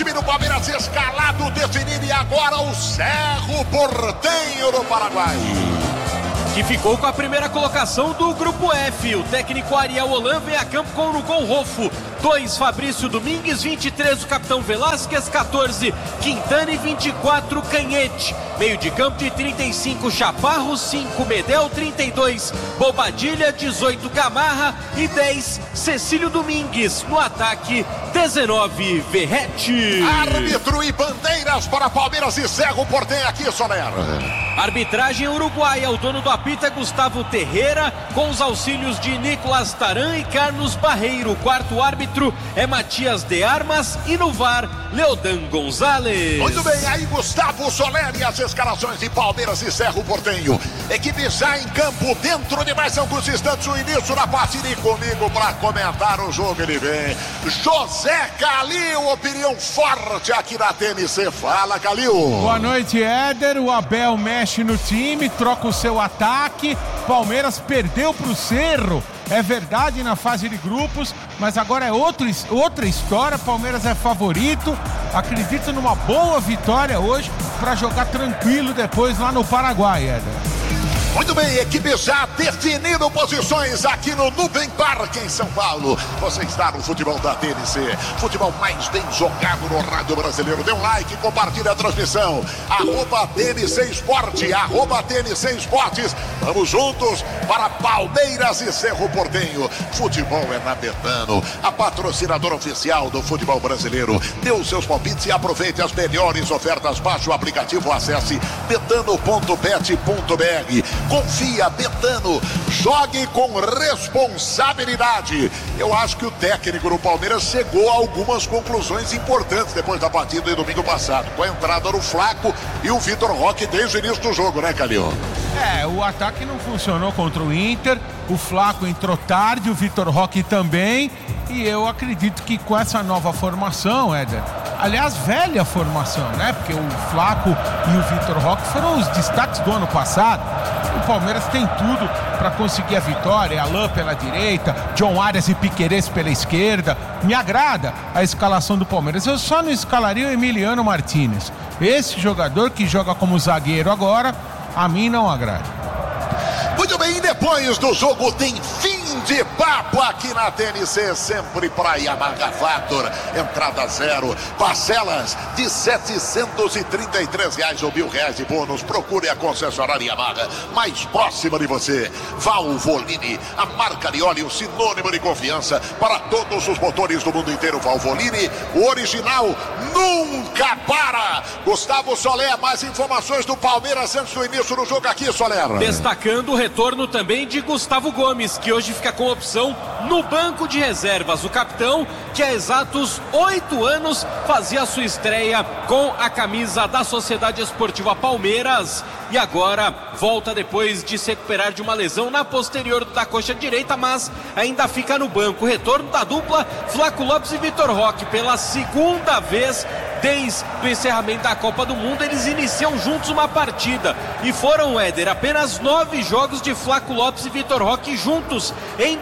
time do Palmeiras escalado, definido, e agora o Cerro Porteño do Paraguai, que ficou com a primeira colocação do Grupo F. O técnico Ariel Holan vem a campo com o gol Rofo. 2, Fabrício Domingues, 23, o capitão Velasquez, 14, Quintana e 24, Canhete. Meio de campo de 35, Chaparro, 5, Medel, 32, Bobadilha, 18, Gamarra e 10, Cecílio Domingues. No ataque, 19, Verrete. Árbitro e bandeiras para Palmeiras e Cerro Porteño aqui, Soler. Arbitragem uruguaia, o dono do apito é Gustavo Terreira, com os auxílios de Nicolas Taran e Carlos Barreiro. O quarto árbitro é Matias de Armas e no VAR, Leodan Gonzalez. Muito bem, aí Gustavo Soler e as escalações de Palmeiras e Cerro Porteño. Equipe já em campo, dentro de mais alguns instantes o início da partida, e comigo para comentar o jogo ele vem, José Calil, opinião forte aqui na TNC. Fala, Calil. Boa noite, Éder. O Abel mexe no time, troca o seu ataque. Palmeiras perdeu pro Cerro, é verdade, na fase de grupos, mas agora é outra história. Palmeiras é favorito, acredito numa boa vitória hoje para jogar tranquilo depois lá no Paraguai, Éder. Muito bem, equipe já definindo posições aqui no Nubem Parque em São Paulo. Você está no futebol da TNC, futebol mais bem jogado no rádio brasileiro. Dê um like, compartilha a transmissão. @TNC Esporte, @TNC Esportes. Vamos juntos para Palmeiras e Cerro Porteño. Futebol é na Betano, a patrocinadora oficial do futebol brasileiro. Dê os seus palpites e aproveite as melhores ofertas. Baixe o aplicativo, acesse betano.bet.br. Confia, Betano, jogue com responsabilidade. Eu acho que o técnico do Palmeiras chegou a algumas conclusões importantes depois da partida de domingo passado, com a entrada do Flaco e o Vitor Roque desde o início do jogo, né, Calil? O ataque não funcionou contra o Inter, o Flaco entrou tarde, o Vitor Roque também, e eu acredito que com essa nova formação, Éder, aliás, velha formação, né? Porque o Flaco e o Vitor Roque foram os destaques do ano passado. O Palmeiras tem tudo para conseguir a vitória. Alain pela direita, John Arias e Piquerez pela esquerda. Me agrada a escalação do Palmeiras. Eu só não escalaria o Emiliano Martínez. Esse jogador que joga como zagueiro agora, a mim não agrada. Muito bem, e depois do jogo tem fim de papo aqui na TNC, sempre para Yamaha Factor, entrada zero, parcelas de R$ 733 ou R$1.000 de bônus. Procure a concessionária Yamaha mais próxima de você. Valvoline, a marca de óleo sinônimo de confiança para todos os motores do mundo inteiro. Valvoline, o original nunca para. Gustavo Soler, mais informações do Palmeiras antes do início do jogo aqui, Soler. Destacando o retorno também de Gustavo Gomes, que hoje fica com opção no banco de reservas. O capitão, que há exatos 8 anos fazia sua estreia com a camisa da Sociedade Esportiva Palmeiras e agora volta depois de se recuperar de uma lesão na posterior da coxa direita, mas ainda fica no banco. O retorno da dupla Flaco Lopes e Vitor Roque, pela segunda vez desde o encerramento da Copa do Mundo, eles iniciam juntos uma partida e foram, Éder, apenas 9 jogos de Flaco Lopes e Vitor Roque juntos em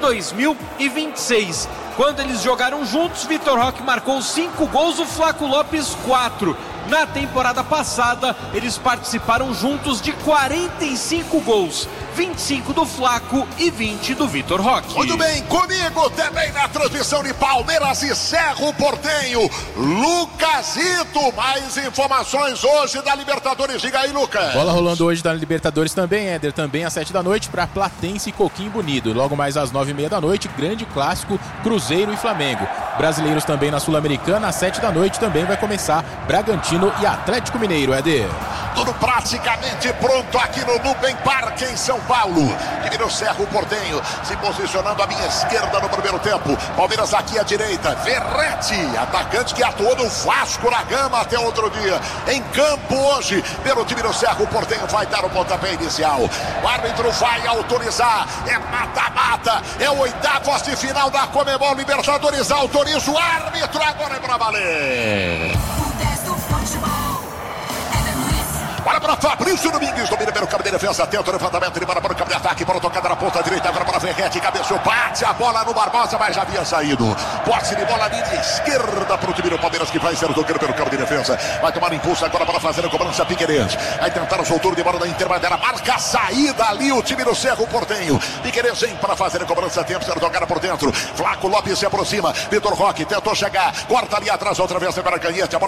2026. Quando eles jogaram juntos, Vitor Roque marcou 5 gols, o Flaco Lopes 4. Na temporada passada, eles participaram juntos de 45 gols, 25 do Flaco e 20 do Vitor Roque. Muito bem, comigo também na transmissão de Palmeiras e Cerro Porteño, Lucasito. Mais informações hoje da Libertadores. Diga aí, Lucas. Bola rolando hoje da Libertadores também, Éder, também às 7 da noite para Platense e Coquimbo Unido. Logo mais às 9h30 da noite, grande clássico, Cruzeiro e Flamengo. Brasileiros também na Sul-Americana, às 7 da noite também vai começar Bragantino e Atlético Mineiro, Éder. Tudo praticamente pronto aqui no Nubem Parque em São Paulo. Time do Cerro Porteño se posicionando à minha esquerda no primeiro tempo. Palmeiras aqui à direita. Verrete, atacante que atuou no Vasco da Gama até outro dia. Em campo hoje pelo time do Cerro Porteño, vai dar o pontapé inicial. O árbitro vai autorizar. É mata-mata. É o oitavos de final da Conmebol Libertadores. Autoriza o árbitro. Agora é pra valer. Bola para Fabrício Domingues, domina pelo campo de defesa, tenta o levantamento, ele para o campo de ataque, para tocada na ponta direita, agora para Verrete, cabeceou, bate a bola no Barbosa, mas já havia saído. Posse de bola linha esquerda para o time do Palmeiras, que vai ser tocando pelo campo de defesa. Vai tomar impulso agora para fazer a cobrança Piquerez. Vai tentar o soltura de bola da Interbandeira, marca a saída ali o time do Cerro Porteño. Piquerez vem para fazer a cobrança, tempo, ser tocada por dentro. Flaco Lopes se aproxima, Vitor Roque tentou chegar, corta ali atrás outra vez, para Canhete, a bola